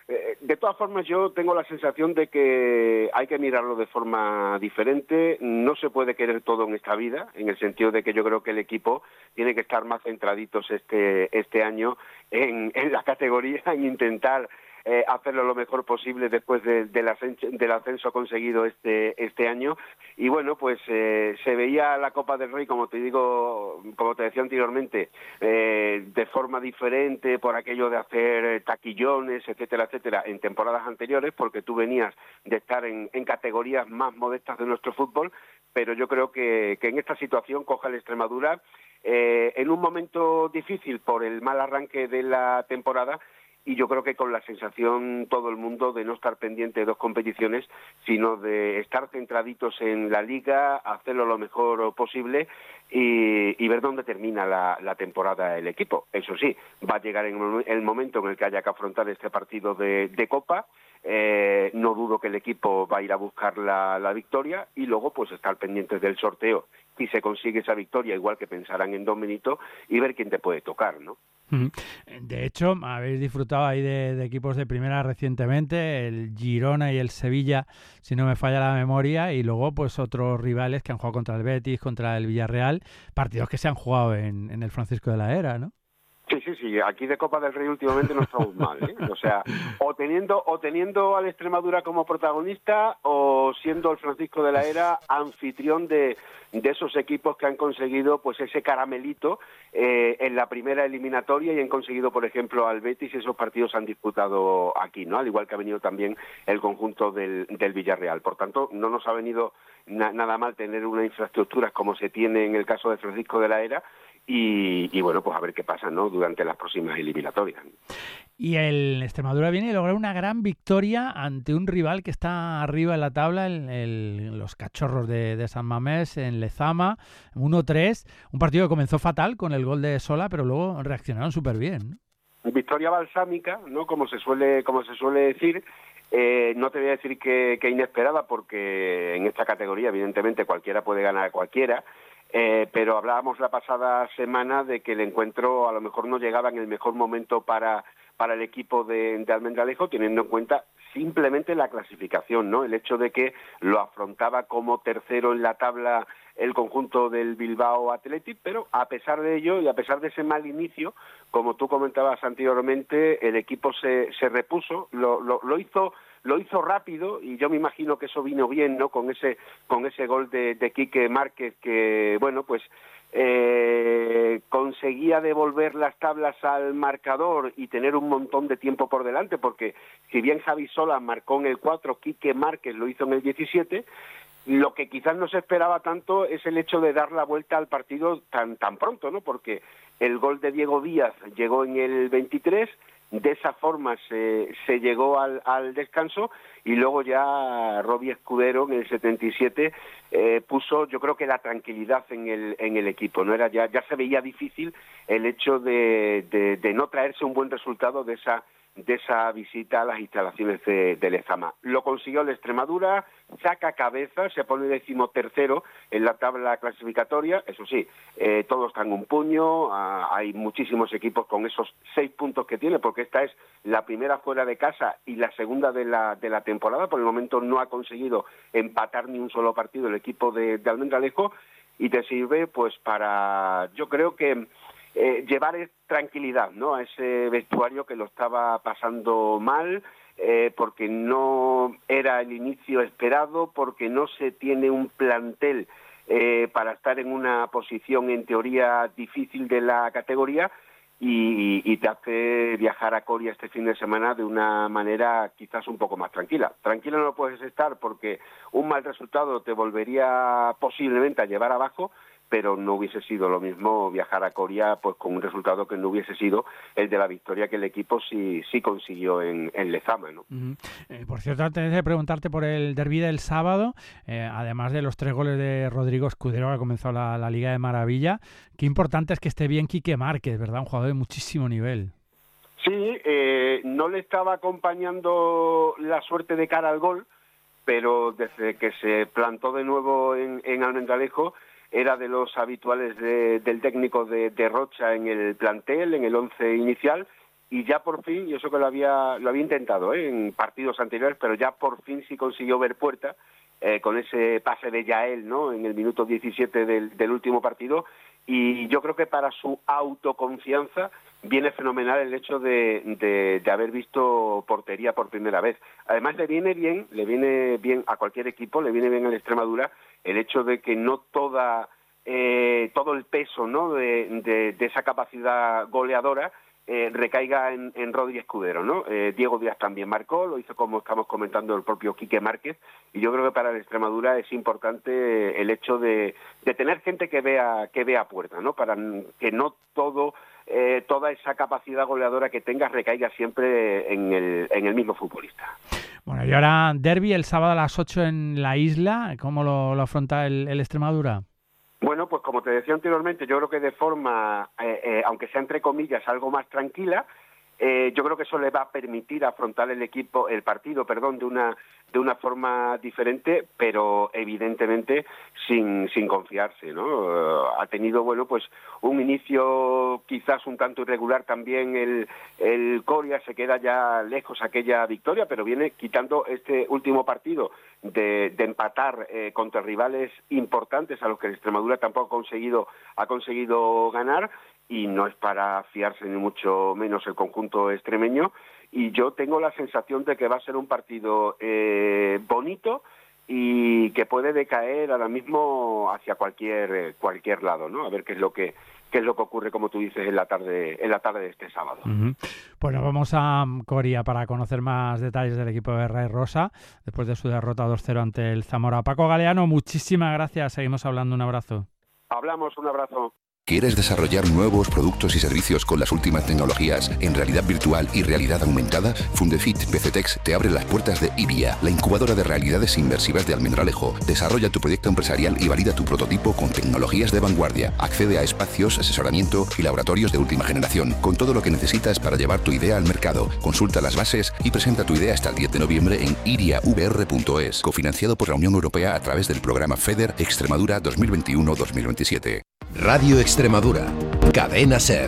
Speaker 4: Eh, de todas formas, yo tengo la sensación de que hay que mirarlo de forma diferente. No se puede querer todo en esta vida, en el sentido de que yo creo que el equipo tiene que estar más centraditos este este año en, en la categoría, en intentar eh, hacerlo lo mejor posible después de, de la, del ascenso conseguido este este año. Y bueno, pues eh, se veía la Copa del Rey, como te digo, como te decía anteriormente, eh, de forma diferente por aquello de hacer taquillones, etcétera, etcétera, en temporadas anteriores, porque tú venías de estar en, en categorías más modestas de nuestro fútbol, pero yo creo que, que en esta situación coja el Extremadura eh, en un momento difícil por el mal arranque de la temporada, y yo creo que con la sensación todo el mundo de no estar pendiente de dos competiciones, sino de estar centraditos en la Liga, hacerlo lo mejor posible y, y ver dónde termina la, la temporada el equipo. Eso sí, va a llegar en el momento en el que haya que afrontar este partido de, de Copa. Eh, no dudo que el equipo va a ir a buscar la, la victoria y luego pues estar pendientes del sorteo y se consigue esa victoria, igual que pensarán en Don Benito, y ver quién te puede tocar, ¿no?
Speaker 23: De hecho, habéis disfrutado ahí de, de equipos de primera recientemente, el Girona y el Sevilla, si no me falla la memoria, y luego pues otros rivales que han jugado contra el Betis, contra el Villarreal, partidos que se han jugado en, en el Francisco de la Era, ¿no?
Speaker 4: Sí, sí, sí. Aquí de Copa del Rey últimamente no estamos mal, ¿eh? O sea, o teniendo o teniendo al Extremadura como protagonista o siendo el Francisco de la Era anfitrión de, de esos equipos que han conseguido pues ese caramelito eh, en la primera eliminatoria y han conseguido, por ejemplo, al Betis, y esos partidos se han disputado aquí, ¿no? Al igual que ha venido también el conjunto del, del Villarreal. Por tanto, no nos ha venido na- nada mal tener una infraestructura como se tiene en el caso de Francisco de la Era. Y, y bueno, pues a ver qué pasa, ¿no?, durante las próximas eliminatorias.
Speaker 23: Y el Extremadura viene a lograr una gran victoria ante un rival que está arriba en la tabla, el, el, los Cachorros de, de San Mamés, en Lezama, uno tres. Un partido que comenzó fatal con el gol de Sola, pero luego reaccionaron súper bien, ¿no?
Speaker 4: Victoria balsámica, ¿no?, como se suele, como se suele decir. Eh, no te voy a decir que, que inesperada, porque en esta categoría, evidentemente, cualquiera puede ganar a cualquiera. Eh, pero hablábamos la pasada semana de que el encuentro a lo mejor no llegaba en el mejor momento para, para el equipo de, de Almendralejo, teniendo en cuenta simplemente la clasificación, ¿no? El hecho de que lo afrontaba como tercero en la tabla el conjunto del Bilbao Athletic, pero a pesar de ello y a pesar de ese mal inicio, como tú comentabas anteriormente, el equipo se, se repuso, lo, lo, lo hizo lo hizo rápido, y yo me imagino que eso vino bien, ¿no?, con ese con ese gol de, de Quique Márquez, que bueno, pues eh, conseguía devolver las tablas al marcador y tener un montón de tiempo por delante, porque si bien Javi Sola marcó en el cuatro, Quique Márquez lo hizo en el diecisiete. Lo que quizás no se esperaba tanto es el hecho de dar la vuelta al partido tan tan pronto, ¿no?, porque el gol de Diego Díaz llegó en el veintitrés, de esa forma se, se llegó al, al descanso, y luego ya Robbie Escudero en el setenta y siete eh, puso, yo creo que la tranquilidad en el en el equipo, no era ya ya se veía difícil el hecho de, de, de no traerse un buen resultado de esa de esa visita a las instalaciones de, de Lezama. Lo consiguió el Extremadura, saca cabeza, se pone decimotercero en la tabla clasificatoria. Eso sí, eh, todos están un puño, ah, hay muchísimos equipos con esos seis puntos que tiene, porque esta es la primera fuera de casa y la segunda de la de la temporada. Por el momento no ha conseguido empatar ni un solo partido el equipo de, de Almendralejo, y te sirve pues para, yo creo que Eh, llevar tranquilidad, ¿no?, a ese vestuario que lo estaba pasando mal, eh, porque no era el inicio esperado, porque no se tiene un plantel eh, para estar en una posición en teoría difícil de la categoría, y, y te hace viajar a Coria este fin de semana de una manera quizás un poco más tranquila. Tranquilo no lo puedes estar, porque un mal resultado te volvería posiblemente a llevar abajo, pero no hubiese sido lo mismo viajar a Coria pues con un resultado que no hubiese sido el de la victoria que el equipo sí sí consiguió en, en Lezama, ¿no?
Speaker 23: Uh-huh. Eh, por cierto, antes de preguntarte por el derbi del sábado, eh, además de los tres goles de Rodrigo Escudero, que ha comenzado la, la Liga de Maravilla, qué importante es que esté bien Quique Márquez, ¿verdad? Un jugador de muchísimo nivel.
Speaker 4: Sí, eh, no le estaba acompañando la suerte de cara al gol, pero desde que se plantó de nuevo en, en Almendralejo, era de los habituales de, del técnico de, de Rocha en el plantel, en el once inicial, y ya por fin, y eso que lo había lo había intentado ¿eh? en partidos anteriores, pero ya por fin sí consiguió ver puerta eh, con ese pase de Yael, ¿no? En el minuto diecisiete del, del último partido, y yo creo que para su autoconfianza viene fenomenal el hecho de, de, de haber visto portería por primera vez. Además le viene bien, le viene bien a cualquier equipo, le viene bien al Extremadura el hecho de que no toda eh, todo el peso, ¿no? de, de, de esa capacidad goleadora Eh, recaiga en, en Rodri Escudero, ¿no? Eh, Diego Díaz también marcó, lo hizo como estamos comentando el propio Quique Márquez, y yo creo que para el Extremadura es importante el hecho de, de tener gente que vea que vea puerta, ¿no? Para que no todo eh, toda esa capacidad goleadora que tengas recaiga siempre en el, en el mismo futbolista.
Speaker 23: Bueno, y ahora derbi el sábado a las ocho en la Isla, ¿cómo lo, lo afronta el, el Extremadura?
Speaker 4: Bueno, pues como te decía anteriormente, yo creo que de forma, eh, eh, aunque sea entre comillas, algo más tranquila, eh, yo creo que eso le va a permitir afrontar el equipo, el partido, perdón, de una de una forma diferente, pero evidentemente sin sin confiarse, ¿no? Uh, ha tenido, bueno, pues un inicio quizás un tanto irregular también el el Coria, se queda ya lejos aquella victoria, pero viene quitando este último partido de, de empatar eh, contra rivales importantes a los que el Extremadura tampoco ha conseguido ha conseguido ganar, y no es para fiarse ni mucho menos el conjunto extremeño, y yo tengo la sensación de que va a ser un partido eh, bonito y que puede decaer ahora mismo hacia cualquier eh, cualquier lado, ¿no? A ver qué es lo que qué es lo que ocurre, como tú dices, en la tarde en la tarde de este sábado.
Speaker 23: Uh-huh. Bueno, vamos a Coria para conocer más detalles del equipo de Ray Rosa después de su derrota dos cero ante el Zamora. Paco Galeano, muchísimas gracias. Seguimos hablando. Un abrazo.
Speaker 4: Hablamos, un abrazo.
Speaker 5: ¿Quieres desarrollar nuevos productos y servicios con las últimas tecnologías en realidad virtual y realidad aumentada? Fundefit P C Tex te abre las puertas de IBIA, la incubadora de realidades inmersivas de Almendralejo. Desarrolla tu proyecto empresarial y valida tu prototipo con tecnologías de vanguardia. Accede a espacios, asesoramiento y laboratorios de última generación, con todo lo que necesitas para llevar tu idea al mercado. Consulta las bases y presenta tu idea hasta el diez de noviembre en iria v r punto es, cofinanciado por la Unión Europea a través del programa FEDER Extremadura dos mil veintiuno a dos mil veintisiete.
Speaker 6: Radio Extremadura, Cadena SER.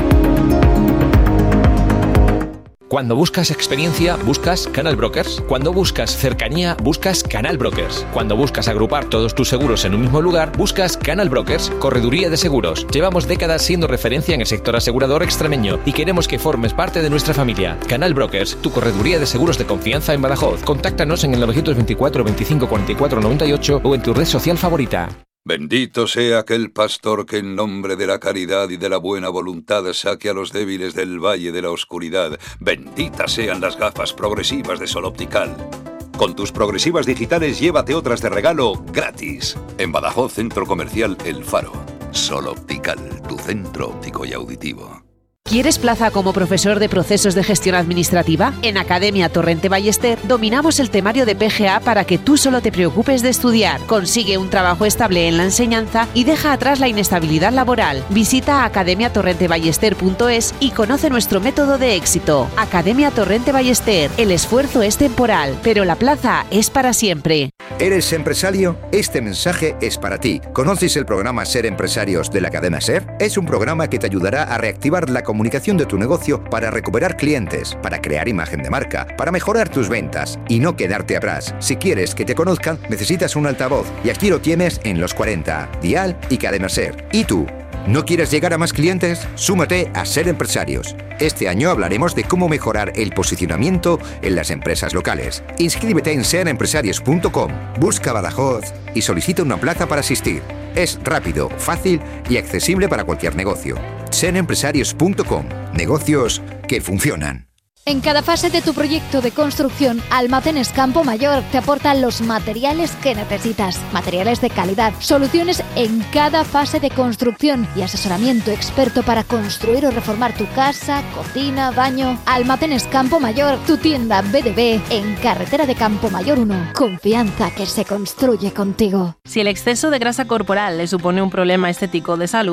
Speaker 7: Cuando buscas experiencia, buscas Canal Brokers. Cuando buscas cercanía, buscas Canal Brokers. Cuando buscas agrupar todos tus seguros en un mismo lugar, buscas Canal Brokers, Correduría de Seguros. Llevamos décadas siendo referencia en el sector asegurador extremeño y queremos que formes parte de nuestra familia. Canal Brokers, tu correduría de seguros de confianza en Badajoz. Contáctanos en el novecientos veinticuatro veinticinco cuarenta y cuatro noventa y ocho o en tu red social favorita.
Speaker 8: Bendito sea aquel pastor que en nombre de la caridad y de la buena voluntad saque a los débiles del valle de la oscuridad. Benditas sean las gafas progresivas de Sol Optical. Con tus progresivas digitales llévate otras de regalo gratis. En Badajoz, Centro Comercial El Faro. Sol Optical, tu centro óptico y auditivo.
Speaker 9: ¿Quieres plaza como profesor de procesos de gestión administrativa? En Academia Torrente Ballester dominamos el temario de P G A para que tú solo te preocupes de estudiar. Consigue un trabajo estable en la enseñanza y deja atrás la inestabilidad laboral. Visita academia torrente ballester punto es y conoce nuestro método de éxito. Academia Torrente Ballester. El esfuerzo es temporal, pero la plaza es para siempre.
Speaker 26: ¿Eres empresario? Este mensaje es para ti. ¿Conoces el programa Ser Empresarios de la cadena SER? Es un programa que te ayudará a reactivar la comunicación de tu negocio para recuperar clientes, para crear imagen de marca, para mejorar tus ventas y no quedarte atrás. Si quieres que te conozcan, necesitas un altavoz y aquí lo tienes en Los cuarenta, Dial y Cadena SER. ¿Y tú? ¿No quieres llegar a más clientes? Súmate a Ser Empresarios. Este año hablaremos de cómo mejorar el posicionamiento en las empresas locales. Inscríbete en ser empresarios punto com, busca Badajoz y solicita una plaza para asistir. Es rápido, fácil y accesible para cualquier negocio. ser empresarios punto com. Negocios que funcionan.
Speaker 27: En cada fase de tu proyecto de construcción, Almacenes Campo Mayor te aportan los materiales que necesitas. Materiales de calidad, soluciones en cada fase de construcción y asesoramiento experto para construir o reformar tu casa, cocina, baño. Almacenes Campo Mayor, tu tienda B dos B en Carretera de Campo Mayor uno. Confianza que se construye contigo.
Speaker 28: Si el exceso de grasa corporal le supone un problema estético de salud,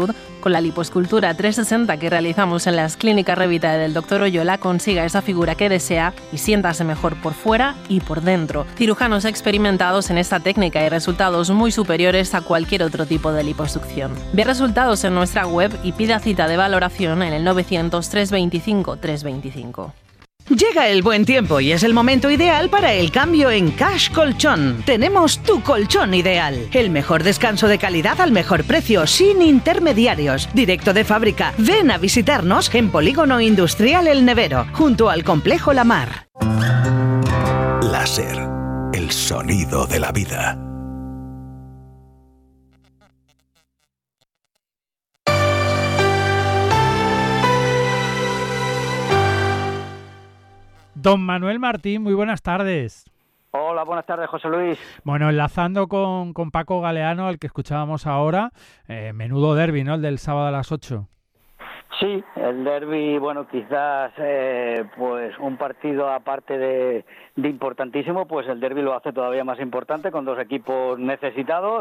Speaker 10: con la lipoescultura trescientos sesenta que realizamos en las clínicas Revita del doctor Oyola consiga esa figura que desea y siéntase mejor por fuera y por dentro. Cirujanos experimentados en esta técnica y resultados muy superiores a cualquier otro tipo de liposucción. Ve resultados en nuestra web y pida cita de valoración en el novecientos, trescientos veinticinco, trescientos veinticinco.
Speaker 11: Llega el buen tiempo y es el momento ideal para el cambio en Cash Colchón. Tenemos tu colchón ideal. El mejor descanso de calidad al mejor precio, sin intermediarios. Directo de fábrica. Ven a visitarnos en Polígono Industrial El Nevero, junto al Complejo La Mar.
Speaker 6: Láser. El sonido de la vida.
Speaker 23: Don Manuel Martín, muy buenas tardes.
Speaker 12: Hola, buenas tardes, José Luis.
Speaker 23: Bueno, enlazando con, con Paco Galeano, al que escuchábamos ahora, eh, menudo derbi, ¿no? El del sábado a las ocho.
Speaker 12: Sí, el derbi, bueno, quizás eh, pues un partido aparte de, de importantísimo, pues el derbi lo hace todavía más importante, con dos equipos necesitados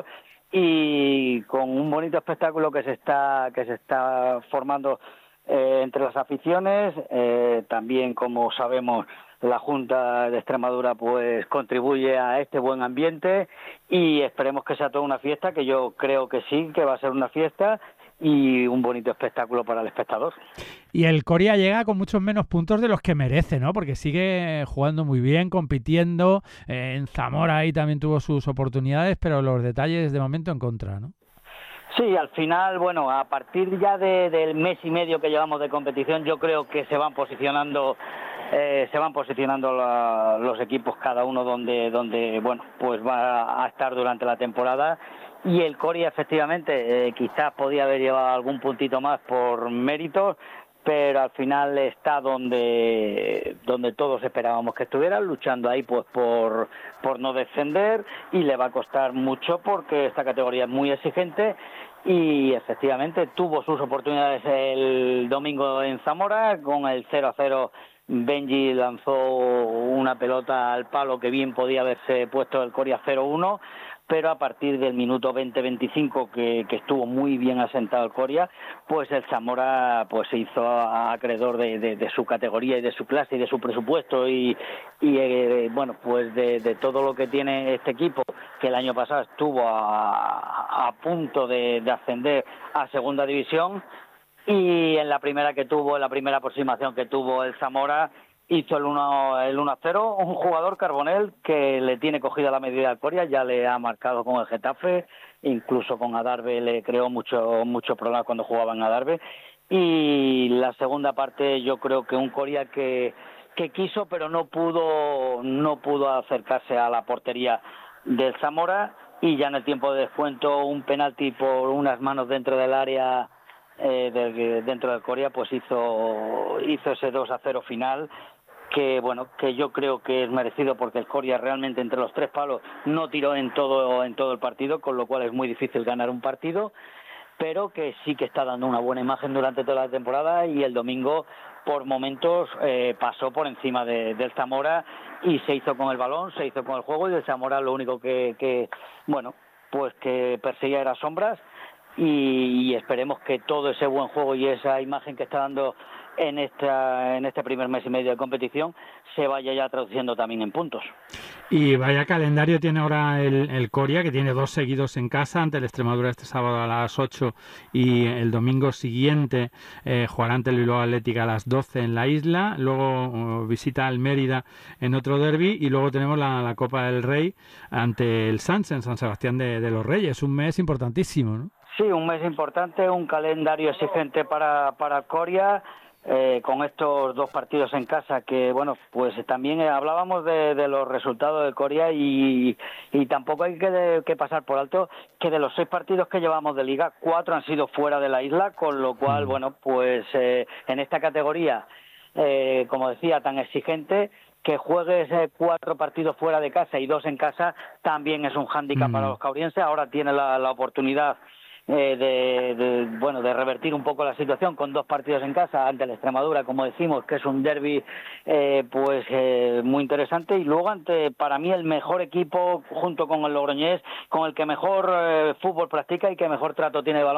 Speaker 12: y con un bonito espectáculo que se está que se está formando Eh, entre las aficiones. Eh, también, como sabemos, la Junta de Extremadura pues contribuye a este buen ambiente y esperemos que sea toda una fiesta, que yo creo que sí, que va a ser una fiesta y un bonito espectáculo para el espectador.
Speaker 23: Y el Coria llega con muchos menos puntos de los que merece, ¿no? Porque sigue jugando muy bien, compitiendo. Eh, en Zamora ahí también tuvo sus oportunidades, pero los detalles de momento en contra, ¿no?
Speaker 12: Sí, al final, bueno, a partir ya de, del mes y medio que llevamos de competición, yo creo que se van posicionando, eh, se van posicionando la, los equipos cada uno donde, donde, bueno, pues va a estar durante la temporada. Y el Coria, efectivamente, eh, quizás podía haber llevado algún puntito más por méritos, pero al final está donde donde todos esperábamos que estuviera, luchando ahí pues por por no descender, y le va a costar mucho porque esta categoría es muy exigente. Y efectivamente tuvo sus oportunidades el domingo en Zamora, con el cero a cero Benji lanzó una pelota al palo que bien podía haberse puesto el Coria cero uno, pero a partir del minuto veinte veinticinco que, que estuvo muy bien asentado el Coria, pues el Zamora pues se hizo acreedor de, de, de su categoría y de su clase y de su presupuesto y, y eh, bueno, pues de, de todo lo que tiene este equipo, que el año pasado estuvo a, a punto de, de ascender a segunda división, y en la primera que tuvo, en la primera aproximación que tuvo el Zamora, hizo el uno el uno a cero, un jugador, Carbonell, que le tiene cogida la medida al Coria, ya le ha marcado con el Getafe, incluso con Adarve le creó mucho mucho problema cuando jugaba en Adarve. Y la segunda parte, yo creo que un Coria que que quiso pero no pudo no pudo acercarse a la portería del Zamora, y ya en el tiempo de descuento un penalti por unas manos dentro del área eh, de, dentro del Coria, pues hizo hizo ese dos a cero final, que bueno, que yo creo que es merecido, porque el Coria realmente entre los tres palos no tiró en todo en todo el partido, con lo cual es muy difícil ganar un partido, pero que sí que está dando una buena imagen durante toda la temporada, y el domingo por momentos eh, pasó por encima de, del Zamora y se hizo con el balón, se hizo con el juego, y el Zamora lo único que, que bueno, pues que perseguía era sombras, y, y esperemos que todo ese buen juego y esa imagen que está dando en esta en este primer mes y medio de competición se vaya ya traduciendo también en puntos.
Speaker 23: Y vaya calendario tiene ahora el, el Coria, que tiene dos seguidos en casa ante el Extremadura este sábado a las ocho, y el domingo siguiente eh, jugará ante el Bilbao Athletic a las doce en la isla, luego uh, visita al Mérida en otro derbi, y luego tenemos la, la Copa del Rey ante el Sanz en San Sebastián de, de los Reyes. Un mes importantísimo, ¿no?
Speaker 12: Sí, un mes importante, un calendario exigente para, para Coria. Eh, con estos dos partidos en casa, que bueno, pues también eh, hablábamos de, de los resultados de Coria, y, y tampoco hay que, de, que pasar por alto que de los seis partidos que llevamos de liga, cuatro han sido fuera de la isla, con lo cual, bueno, pues eh, en esta categoría, eh, como decía, tan exigente, que juegues eh, cuatro partidos fuera de casa y dos en casa también es un hándicap mm. para los caurienses. Ahora tiene la, la oportunidad Eh, de, de bueno de revertir un poco la situación con dos partidos en casa ante la Extremadura, como decimos, que es un derbi eh, pues eh, muy interesante, y luego ante, para mí, el mejor equipo junto con el Logroñés, con el que mejor eh, fútbol practica y que mejor trato tiene de balón,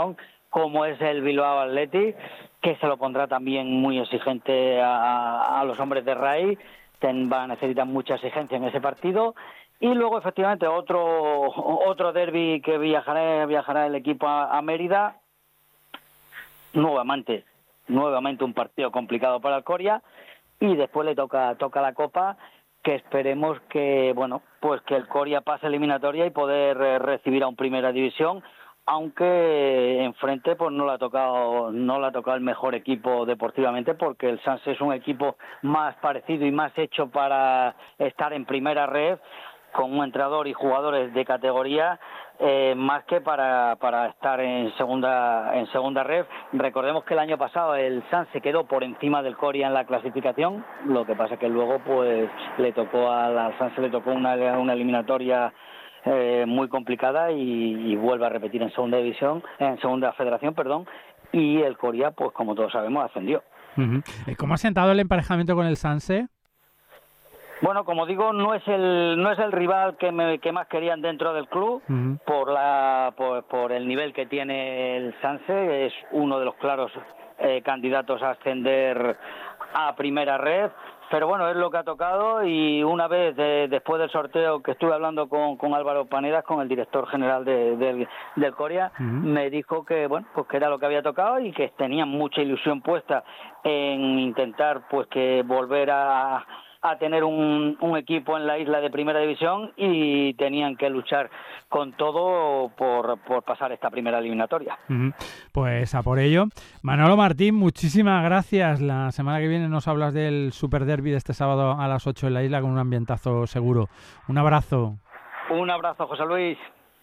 Speaker 12: como es el Bilbao Athletic, que se lo pondrá también muy exigente a, a los hombres de Rai. Ten, va a necesitar mucha exigencia en ese partido. Y luego, efectivamente, otro otro derbi que viajará, viajará el equipo a, a Mérida. Nuevamente, nuevamente un partido complicado para el Coria. Y después le toca toca la Copa, que esperemos que, bueno, pues que el Coria pase eliminatoria y poder eh, recibir a un Primera División, aunque enfrente pues no le ha tocado no le ha tocado el mejor equipo deportivamente, porque el Sanse es un equipo más parecido y más hecho para estar en primera red, con un entrenador y jugadores de categoría, eh, más que para para estar en segunda en segunda red. Recordemos que el año pasado el Sanse quedó por encima del Coria en la clasificación, lo que pasa que luego pues le tocó al, al Sanse le tocó una, una eliminatoria Eh, muy complicada y, y vuelve a repetir en segunda división, en segunda federación, perdón, y el Coria, pues como todos sabemos, ascendió.
Speaker 23: Uh-huh. ¿Cómo ha sentado el emparejamiento con el Sanse?
Speaker 12: Bueno, como digo, no es el no es el rival que me, que más querían dentro del club, uh-huh. por la por, por el nivel que tiene el Sanse. Es uno de los claros eh, candidatos a ascender a primera red. Pero bueno, es lo que ha tocado, y una vez de, después del sorteo que estuve hablando con, con Álvaro Panedas, con el director general de, de, del Coria, uh-huh. me dijo que bueno, pues que era lo que había tocado y que tenían mucha ilusión puesta en intentar pues que volver a, a tener un, un equipo en la isla de primera división, y tenían que luchar con todo por, por pasar esta primera eliminatoria.
Speaker 23: Uh-huh. Pues a por ello. Manolo Martín, muchísimas gracias. La semana que viene nos hablas del Super Derby de este sábado a las ocho en la isla, con un ambientazo seguro. Un abrazo.
Speaker 12: Un abrazo, José Luis.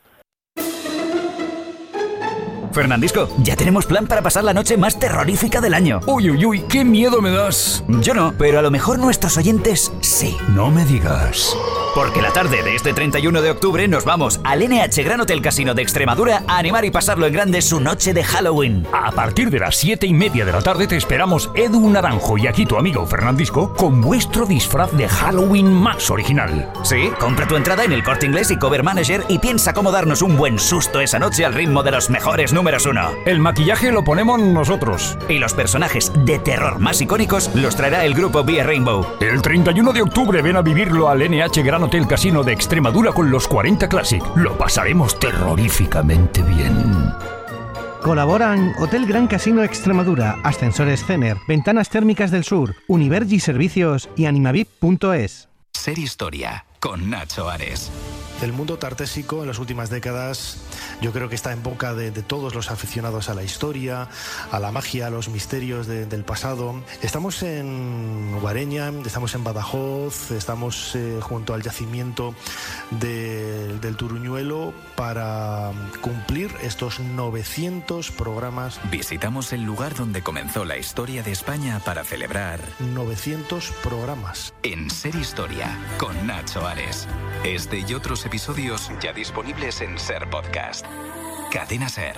Speaker 13: Fernandisco, ya tenemos plan para pasar la noche más terrorífica del año.
Speaker 6: Uy, uy, uy, qué miedo me das.
Speaker 13: Yo no, pero a lo mejor nuestros oyentes sí.
Speaker 6: No me digas.
Speaker 13: Porque la tarde de este treinta y uno de octubre nos vamos al N H Gran Hotel Casino de Extremadura a animar y pasarlo en grande su noche de Halloween.
Speaker 6: A partir de las siete y media de la tarde te esperamos Edu Naranjo y aquí tu amigo Fernandisco con vuestro disfraz de Halloween más original.
Speaker 13: Sí, compra tu entrada en el Corte Inglés y Cover Manager y piensa cómo darnos un buen susto esa noche al ritmo de los mejores números uno.
Speaker 6: El maquillaje lo ponemos nosotros.
Speaker 13: Y los personajes de terror más icónicos los traerá el grupo Vía Rainbow.
Speaker 6: El treinta y uno de octubre ven a vivirlo al N H Gran Hotel Casino de Extremadura con los cuarenta Classic. Lo pasaremos terroríficamente bien.
Speaker 14: Colaboran Hotel Gran Casino Extremadura, Ascensores Cener, Ventanas Térmicas del Sur, Univergi Servicios y animavip punto es.
Speaker 15: Ser Historia con Nacho Ares.
Speaker 16: El mundo tartésico en las últimas décadas yo creo que está en boca de, de todos los aficionados a la historia, a la magia, a los misterios de, del pasado. Estamos en Guareña, estamos en Badajoz, estamos eh, junto al yacimiento de, del Turuñuelo para cumplir estos novecientos programas.
Speaker 15: Visitamos el lugar donde comenzó la historia de España para celebrar
Speaker 16: novecientos programas.
Speaker 15: En Ser Historia con Nacho Ares. Este y otros episodios ya disponibles en Ser Podcast. Cadena Ser.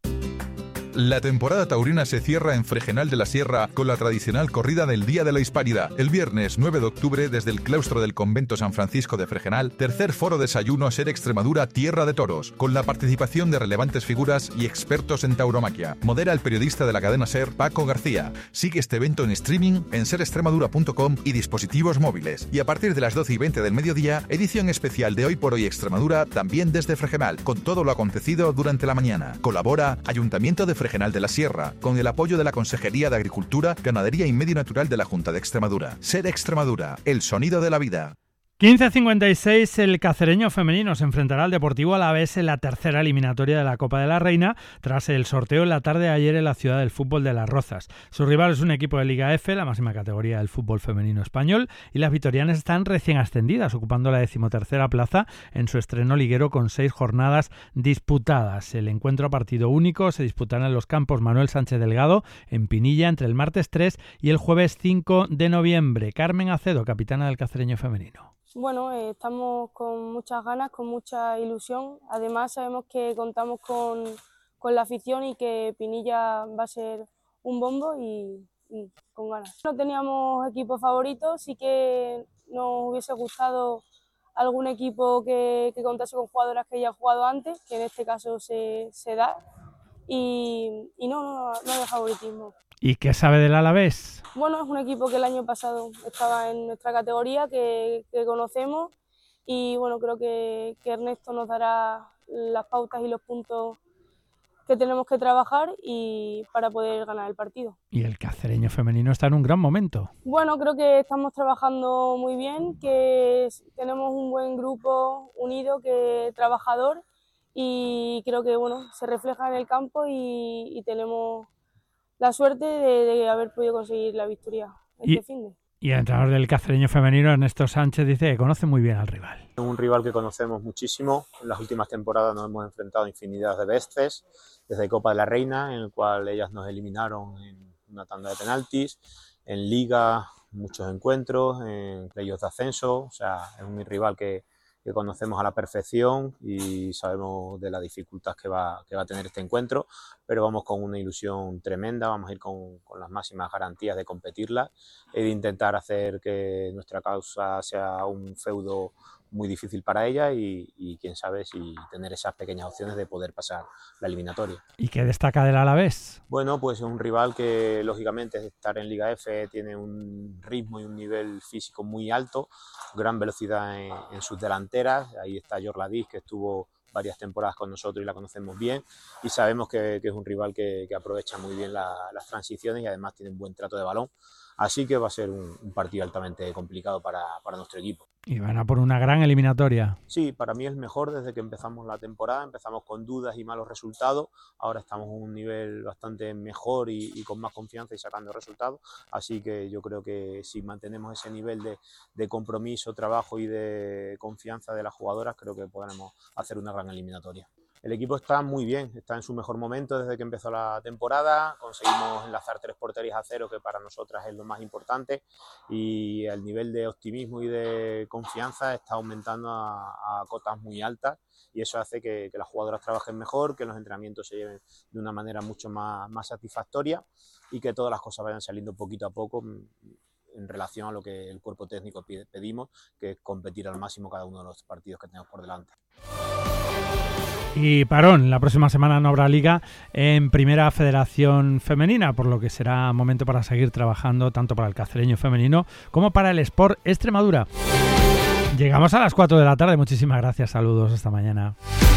Speaker 17: La temporada taurina se cierra en Fregenal de la Sierra con la tradicional corrida del Día de la Hispanidad. El viernes nueve de octubre, desde el claustro del Convento San Francisco de Fregenal, tercer foro desayuno Ser Extremadura Tierra de Toros, con la participación de relevantes figuras y expertos en tauromaquia. Modera el periodista de la cadena Ser, Paco García. Sigue este evento en streaming en ser extremadura punto com y dispositivos móviles. Y a partir de las doce y veinte del mediodía, edición especial de Hoy por Hoy Extremadura, también desde Fregenal, con todo lo acontecido durante la mañana. Colabora Ayuntamiento de Fregenal de la Sierra, con el apoyo de la Consejería de Agricultura, Ganadería y Medio Natural de la Junta de Extremadura. Ser Extremadura, el sonido de la vida.
Speaker 23: quince cincuenta y seis, el cacereño femenino se enfrentará al Deportivo Alavés en la tercera eliminatoria de la Copa de la Reina, tras el sorteo en la tarde de ayer en la ciudad del fútbol de Las Rozas. Su rival es un equipo de Liga F, la máxima categoría del fútbol femenino español, y las vitorianas están recién ascendidas, ocupando la decimotercera plaza en su estreno liguero con seis jornadas disputadas. El encuentro a partido único se disputará en los campos Manuel Sánchez Delgado, en Pinilla, entre el martes tres y el jueves cinco de noviembre. Carmen Acedo, capitana del cacereño femenino.
Speaker 18: Bueno, eh, estamos con muchas ganas, con mucha ilusión. Además sabemos que contamos con, con la afición y que Pinilla va a ser un bombo y, y con ganas. No teníamos equipo favorito, sí que nos hubiese gustado algún equipo que, que contase con jugadoras que ya han jugado antes, que en este caso se, se da. y, y no, no, no hay favoritismo.
Speaker 23: ¿Y qué sabe del Alavés?
Speaker 18: Bueno, es un equipo que el año pasado estaba en nuestra categoría, que, que conocemos, y bueno, creo que, que Ernesto nos dará las pautas y los puntos que tenemos que trabajar y para poder ganar el partido.
Speaker 23: Y el cacereño femenino está en un gran momento.
Speaker 18: Bueno, creo que estamos trabajando muy bien, que tenemos un buen grupo unido, que trabajador, y creo que bueno, se refleja en el campo y, y tenemos la suerte de, de haber podido conseguir la victoria este
Speaker 23: Y...
Speaker 18: finde.
Speaker 23: Y el entrenador del cacereño femenino, Ernesto Sánchez, dice que conoce muy bien al rival.
Speaker 1: Es un rival que conocemos muchísimo. En las últimas temporadas nos hemos enfrentado infinidad de veces, desde Copa de la Reina, en el cual ellas nos eliminaron en una tanda de penaltis, en Liga, muchos encuentros, en playoffs de ascenso. O sea, es un rival que, que conocemos a la perfección y sabemos de la dificultad que va, que va a tener este encuentro, pero vamos con una ilusión tremenda, vamos a ir con, con las máximas garantías de competirla y de intentar hacer que nuestra causa sea un feudo muy difícil para ella y, y quién sabe si tener esas pequeñas opciones de poder pasar la eliminatoria.
Speaker 23: ¿Y qué destaca del Alavés?
Speaker 1: Bueno, pues es un rival que lógicamente estar en Liga F tiene un ritmo y un nivel físico muy alto, gran velocidad en, en sus delanteras. Ahí está Yorla Diz, que estuvo varias temporadas con nosotros y la conocemos bien, y sabemos que, que es un rival que, que aprovecha muy bien la, las transiciones y además tiene un buen trato de balón, así que va a ser un, un partido altamente complicado para, para nuestro equipo.
Speaker 23: Y van a por una gran eliminatoria.
Speaker 1: Sí, para mí es el mejor desde que empezamos la temporada. Empezamos con dudas y malos resultados. Ahora estamos a un nivel bastante mejor y, y con más confianza y sacando resultados. Así que yo creo que si mantenemos ese nivel de, de compromiso, trabajo y de confianza de las jugadoras, creo que podremos hacer una gran eliminatoria. El equipo está muy bien, está en su mejor momento desde que empezó la temporada. Conseguimos enlazar tres porterías a cero, que para nosotras es lo más importante, y el nivel de optimismo y de confianza está aumentando a, a cotas muy altas, y eso hace que, que las jugadoras trabajen mejor, que los entrenamientos se lleven de una manera mucho más, más satisfactoria y que todas las cosas vayan saliendo poquito a poco en relación a lo que el cuerpo técnico pide, pedimos, que es competir al máximo cada uno de los partidos que tenemos por delante.
Speaker 23: Y parón, la próxima semana no habrá liga en Primera Federación Femenina, por lo que será momento para seguir trabajando tanto para el cacereño femenino como para el Sport Extremadura. Llegamos a las cuatro de la tarde, muchísimas gracias, saludos, hasta mañana.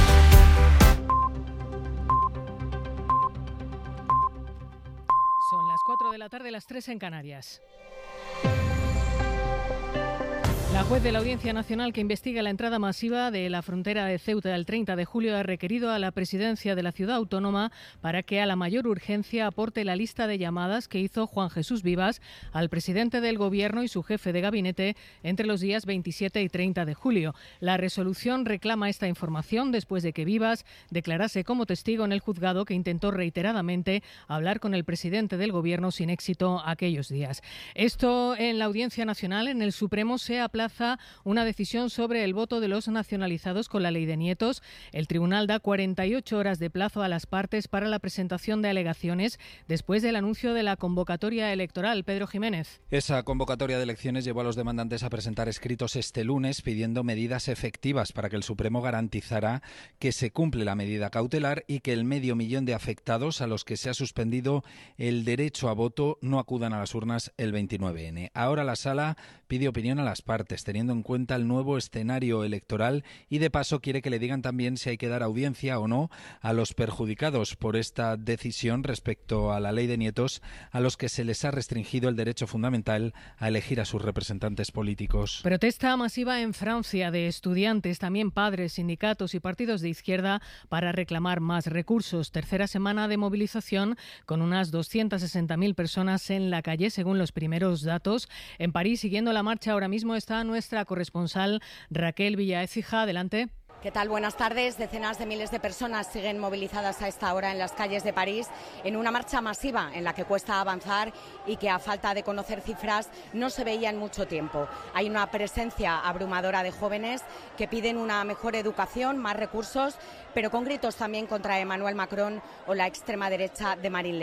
Speaker 10: Son las cuatro de la tarde, las tres en Canarias. La juez de la Audiencia Nacional que investiga la entrada masiva de la frontera de Ceuta el treinta de julio ha requerido a la presidencia de la ciudad autónoma para que a la mayor urgencia aporte la lista de llamadas que hizo Juan Jesús Vivas al presidente del Gobierno y su jefe de gabinete entre los días veintisiete y treinta de julio. La resolución reclama esta información después de que Vivas declarase como testigo en el juzgado que intentó reiteradamente hablar con el presidente del Gobierno sin éxito aquellos días. Esto en la Audiencia Nacional. En el Supremo se aplaza una decisión sobre el voto de los nacionalizados con la ley de nietos. El tribunal da cuarenta y ocho horas de plazo a las partes para la presentación de alegaciones después del anuncio de la convocatoria electoral. Pedro Jiménez.
Speaker 2: Esa convocatoria de elecciones llevó a los demandantes a presentar escritos este lunes pidiendo medidas efectivas para que el Supremo garantizara que se cumple la medida cautelar y que el medio millón de afectados a los que se ha suspendido el derecho a voto no acudan a las urnas el veintinueve ene. Ahora la Sala pide opinión a las partes, teniendo en cuenta el nuevo escenario electoral, y de paso quiere que le digan también si hay que dar audiencia o no a los perjudicados por esta decisión respecto a la ley de nietos, a los que se les ha restringido el derecho fundamental a elegir a sus representantes políticos.
Speaker 10: Protesta masiva en Francia de estudiantes, también padres, sindicatos y partidos de izquierda para reclamar más recursos. Tercera semana de movilización con unas doscientas sesenta mil personas en la calle, según los primeros datos. En París, siguiendo la marcha ahora mismo está nuestra corresponsal Raquel Villaécija. Adelante.
Speaker 19: ¿Qué tal? Buenas tardes. Decenas de miles de personas siguen movilizadas a esta hora en las calles de París en una marcha masiva en la que cuesta avanzar y que, a falta de conocer cifras, no se veía en mucho tiempo. Hay una presencia abrumadora de jóvenes que piden una mejor educación, más recursos, pero con gritos también contra Emmanuel Macron o la extrema derecha de Marine Le Pen.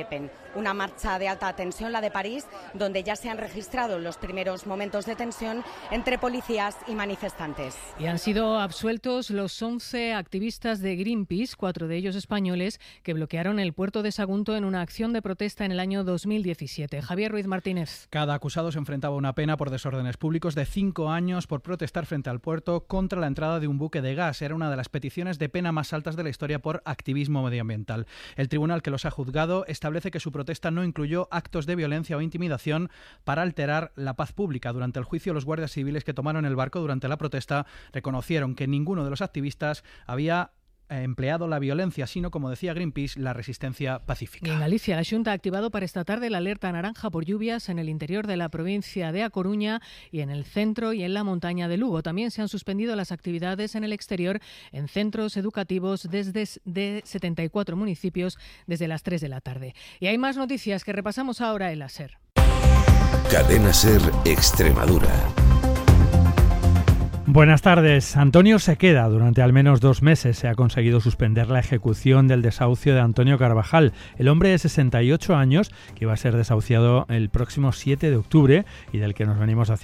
Speaker 19: una marcha de alta tensión, la de París, donde ya se han registrado los primeros momentos de tensión entre policías y manifestantes.
Speaker 10: Y han sido absueltos los once activistas de Greenpeace, cuatro de ellos españoles, que bloquearon el puerto de Sagunto en una acción de protesta en el año dos mil diecisiete. Javier Ruiz Martínez.
Speaker 3: Cada acusado se enfrentaba a una pena por desórdenes públicos de cinco años por protestar frente al puerto contra la entrada de un buque de gas. Era una de las peticiones de pena más altas de la historia por activismo medioambiental. El tribunal que los ha juzgado establece que su protesta no incluyó actos de violencia o intimidación para alterar la paz pública. Durante el juicio, los guardias civiles que tomaron el barco durante la protesta reconocieron que ninguno de los activistas había empleado la violencia, sino, como decía Greenpeace, la resistencia pacífica.
Speaker 10: Y en Galicia, la Xunta ha activado para esta tarde la alerta naranja por lluvias en el interior de la provincia de A Coruña y en el centro y en la montaña de Lugo. También se han suspendido las actividades en el exterior en centros educativos desde de setenta y cuatro municipios desde las tres de la tarde. Y hay más noticias que repasamos ahora en la SER.
Speaker 5: Cadena SER Extremadura.
Speaker 23: Buenas tardes. Antonio se queda. Durante al menos dos meses se ha conseguido suspender la ejecución del desahucio de Antonio Carvajal, el hombre de sesenta y ocho años que iba a ser desahuciado el próximo siete de octubre y del que nos venimos haciendo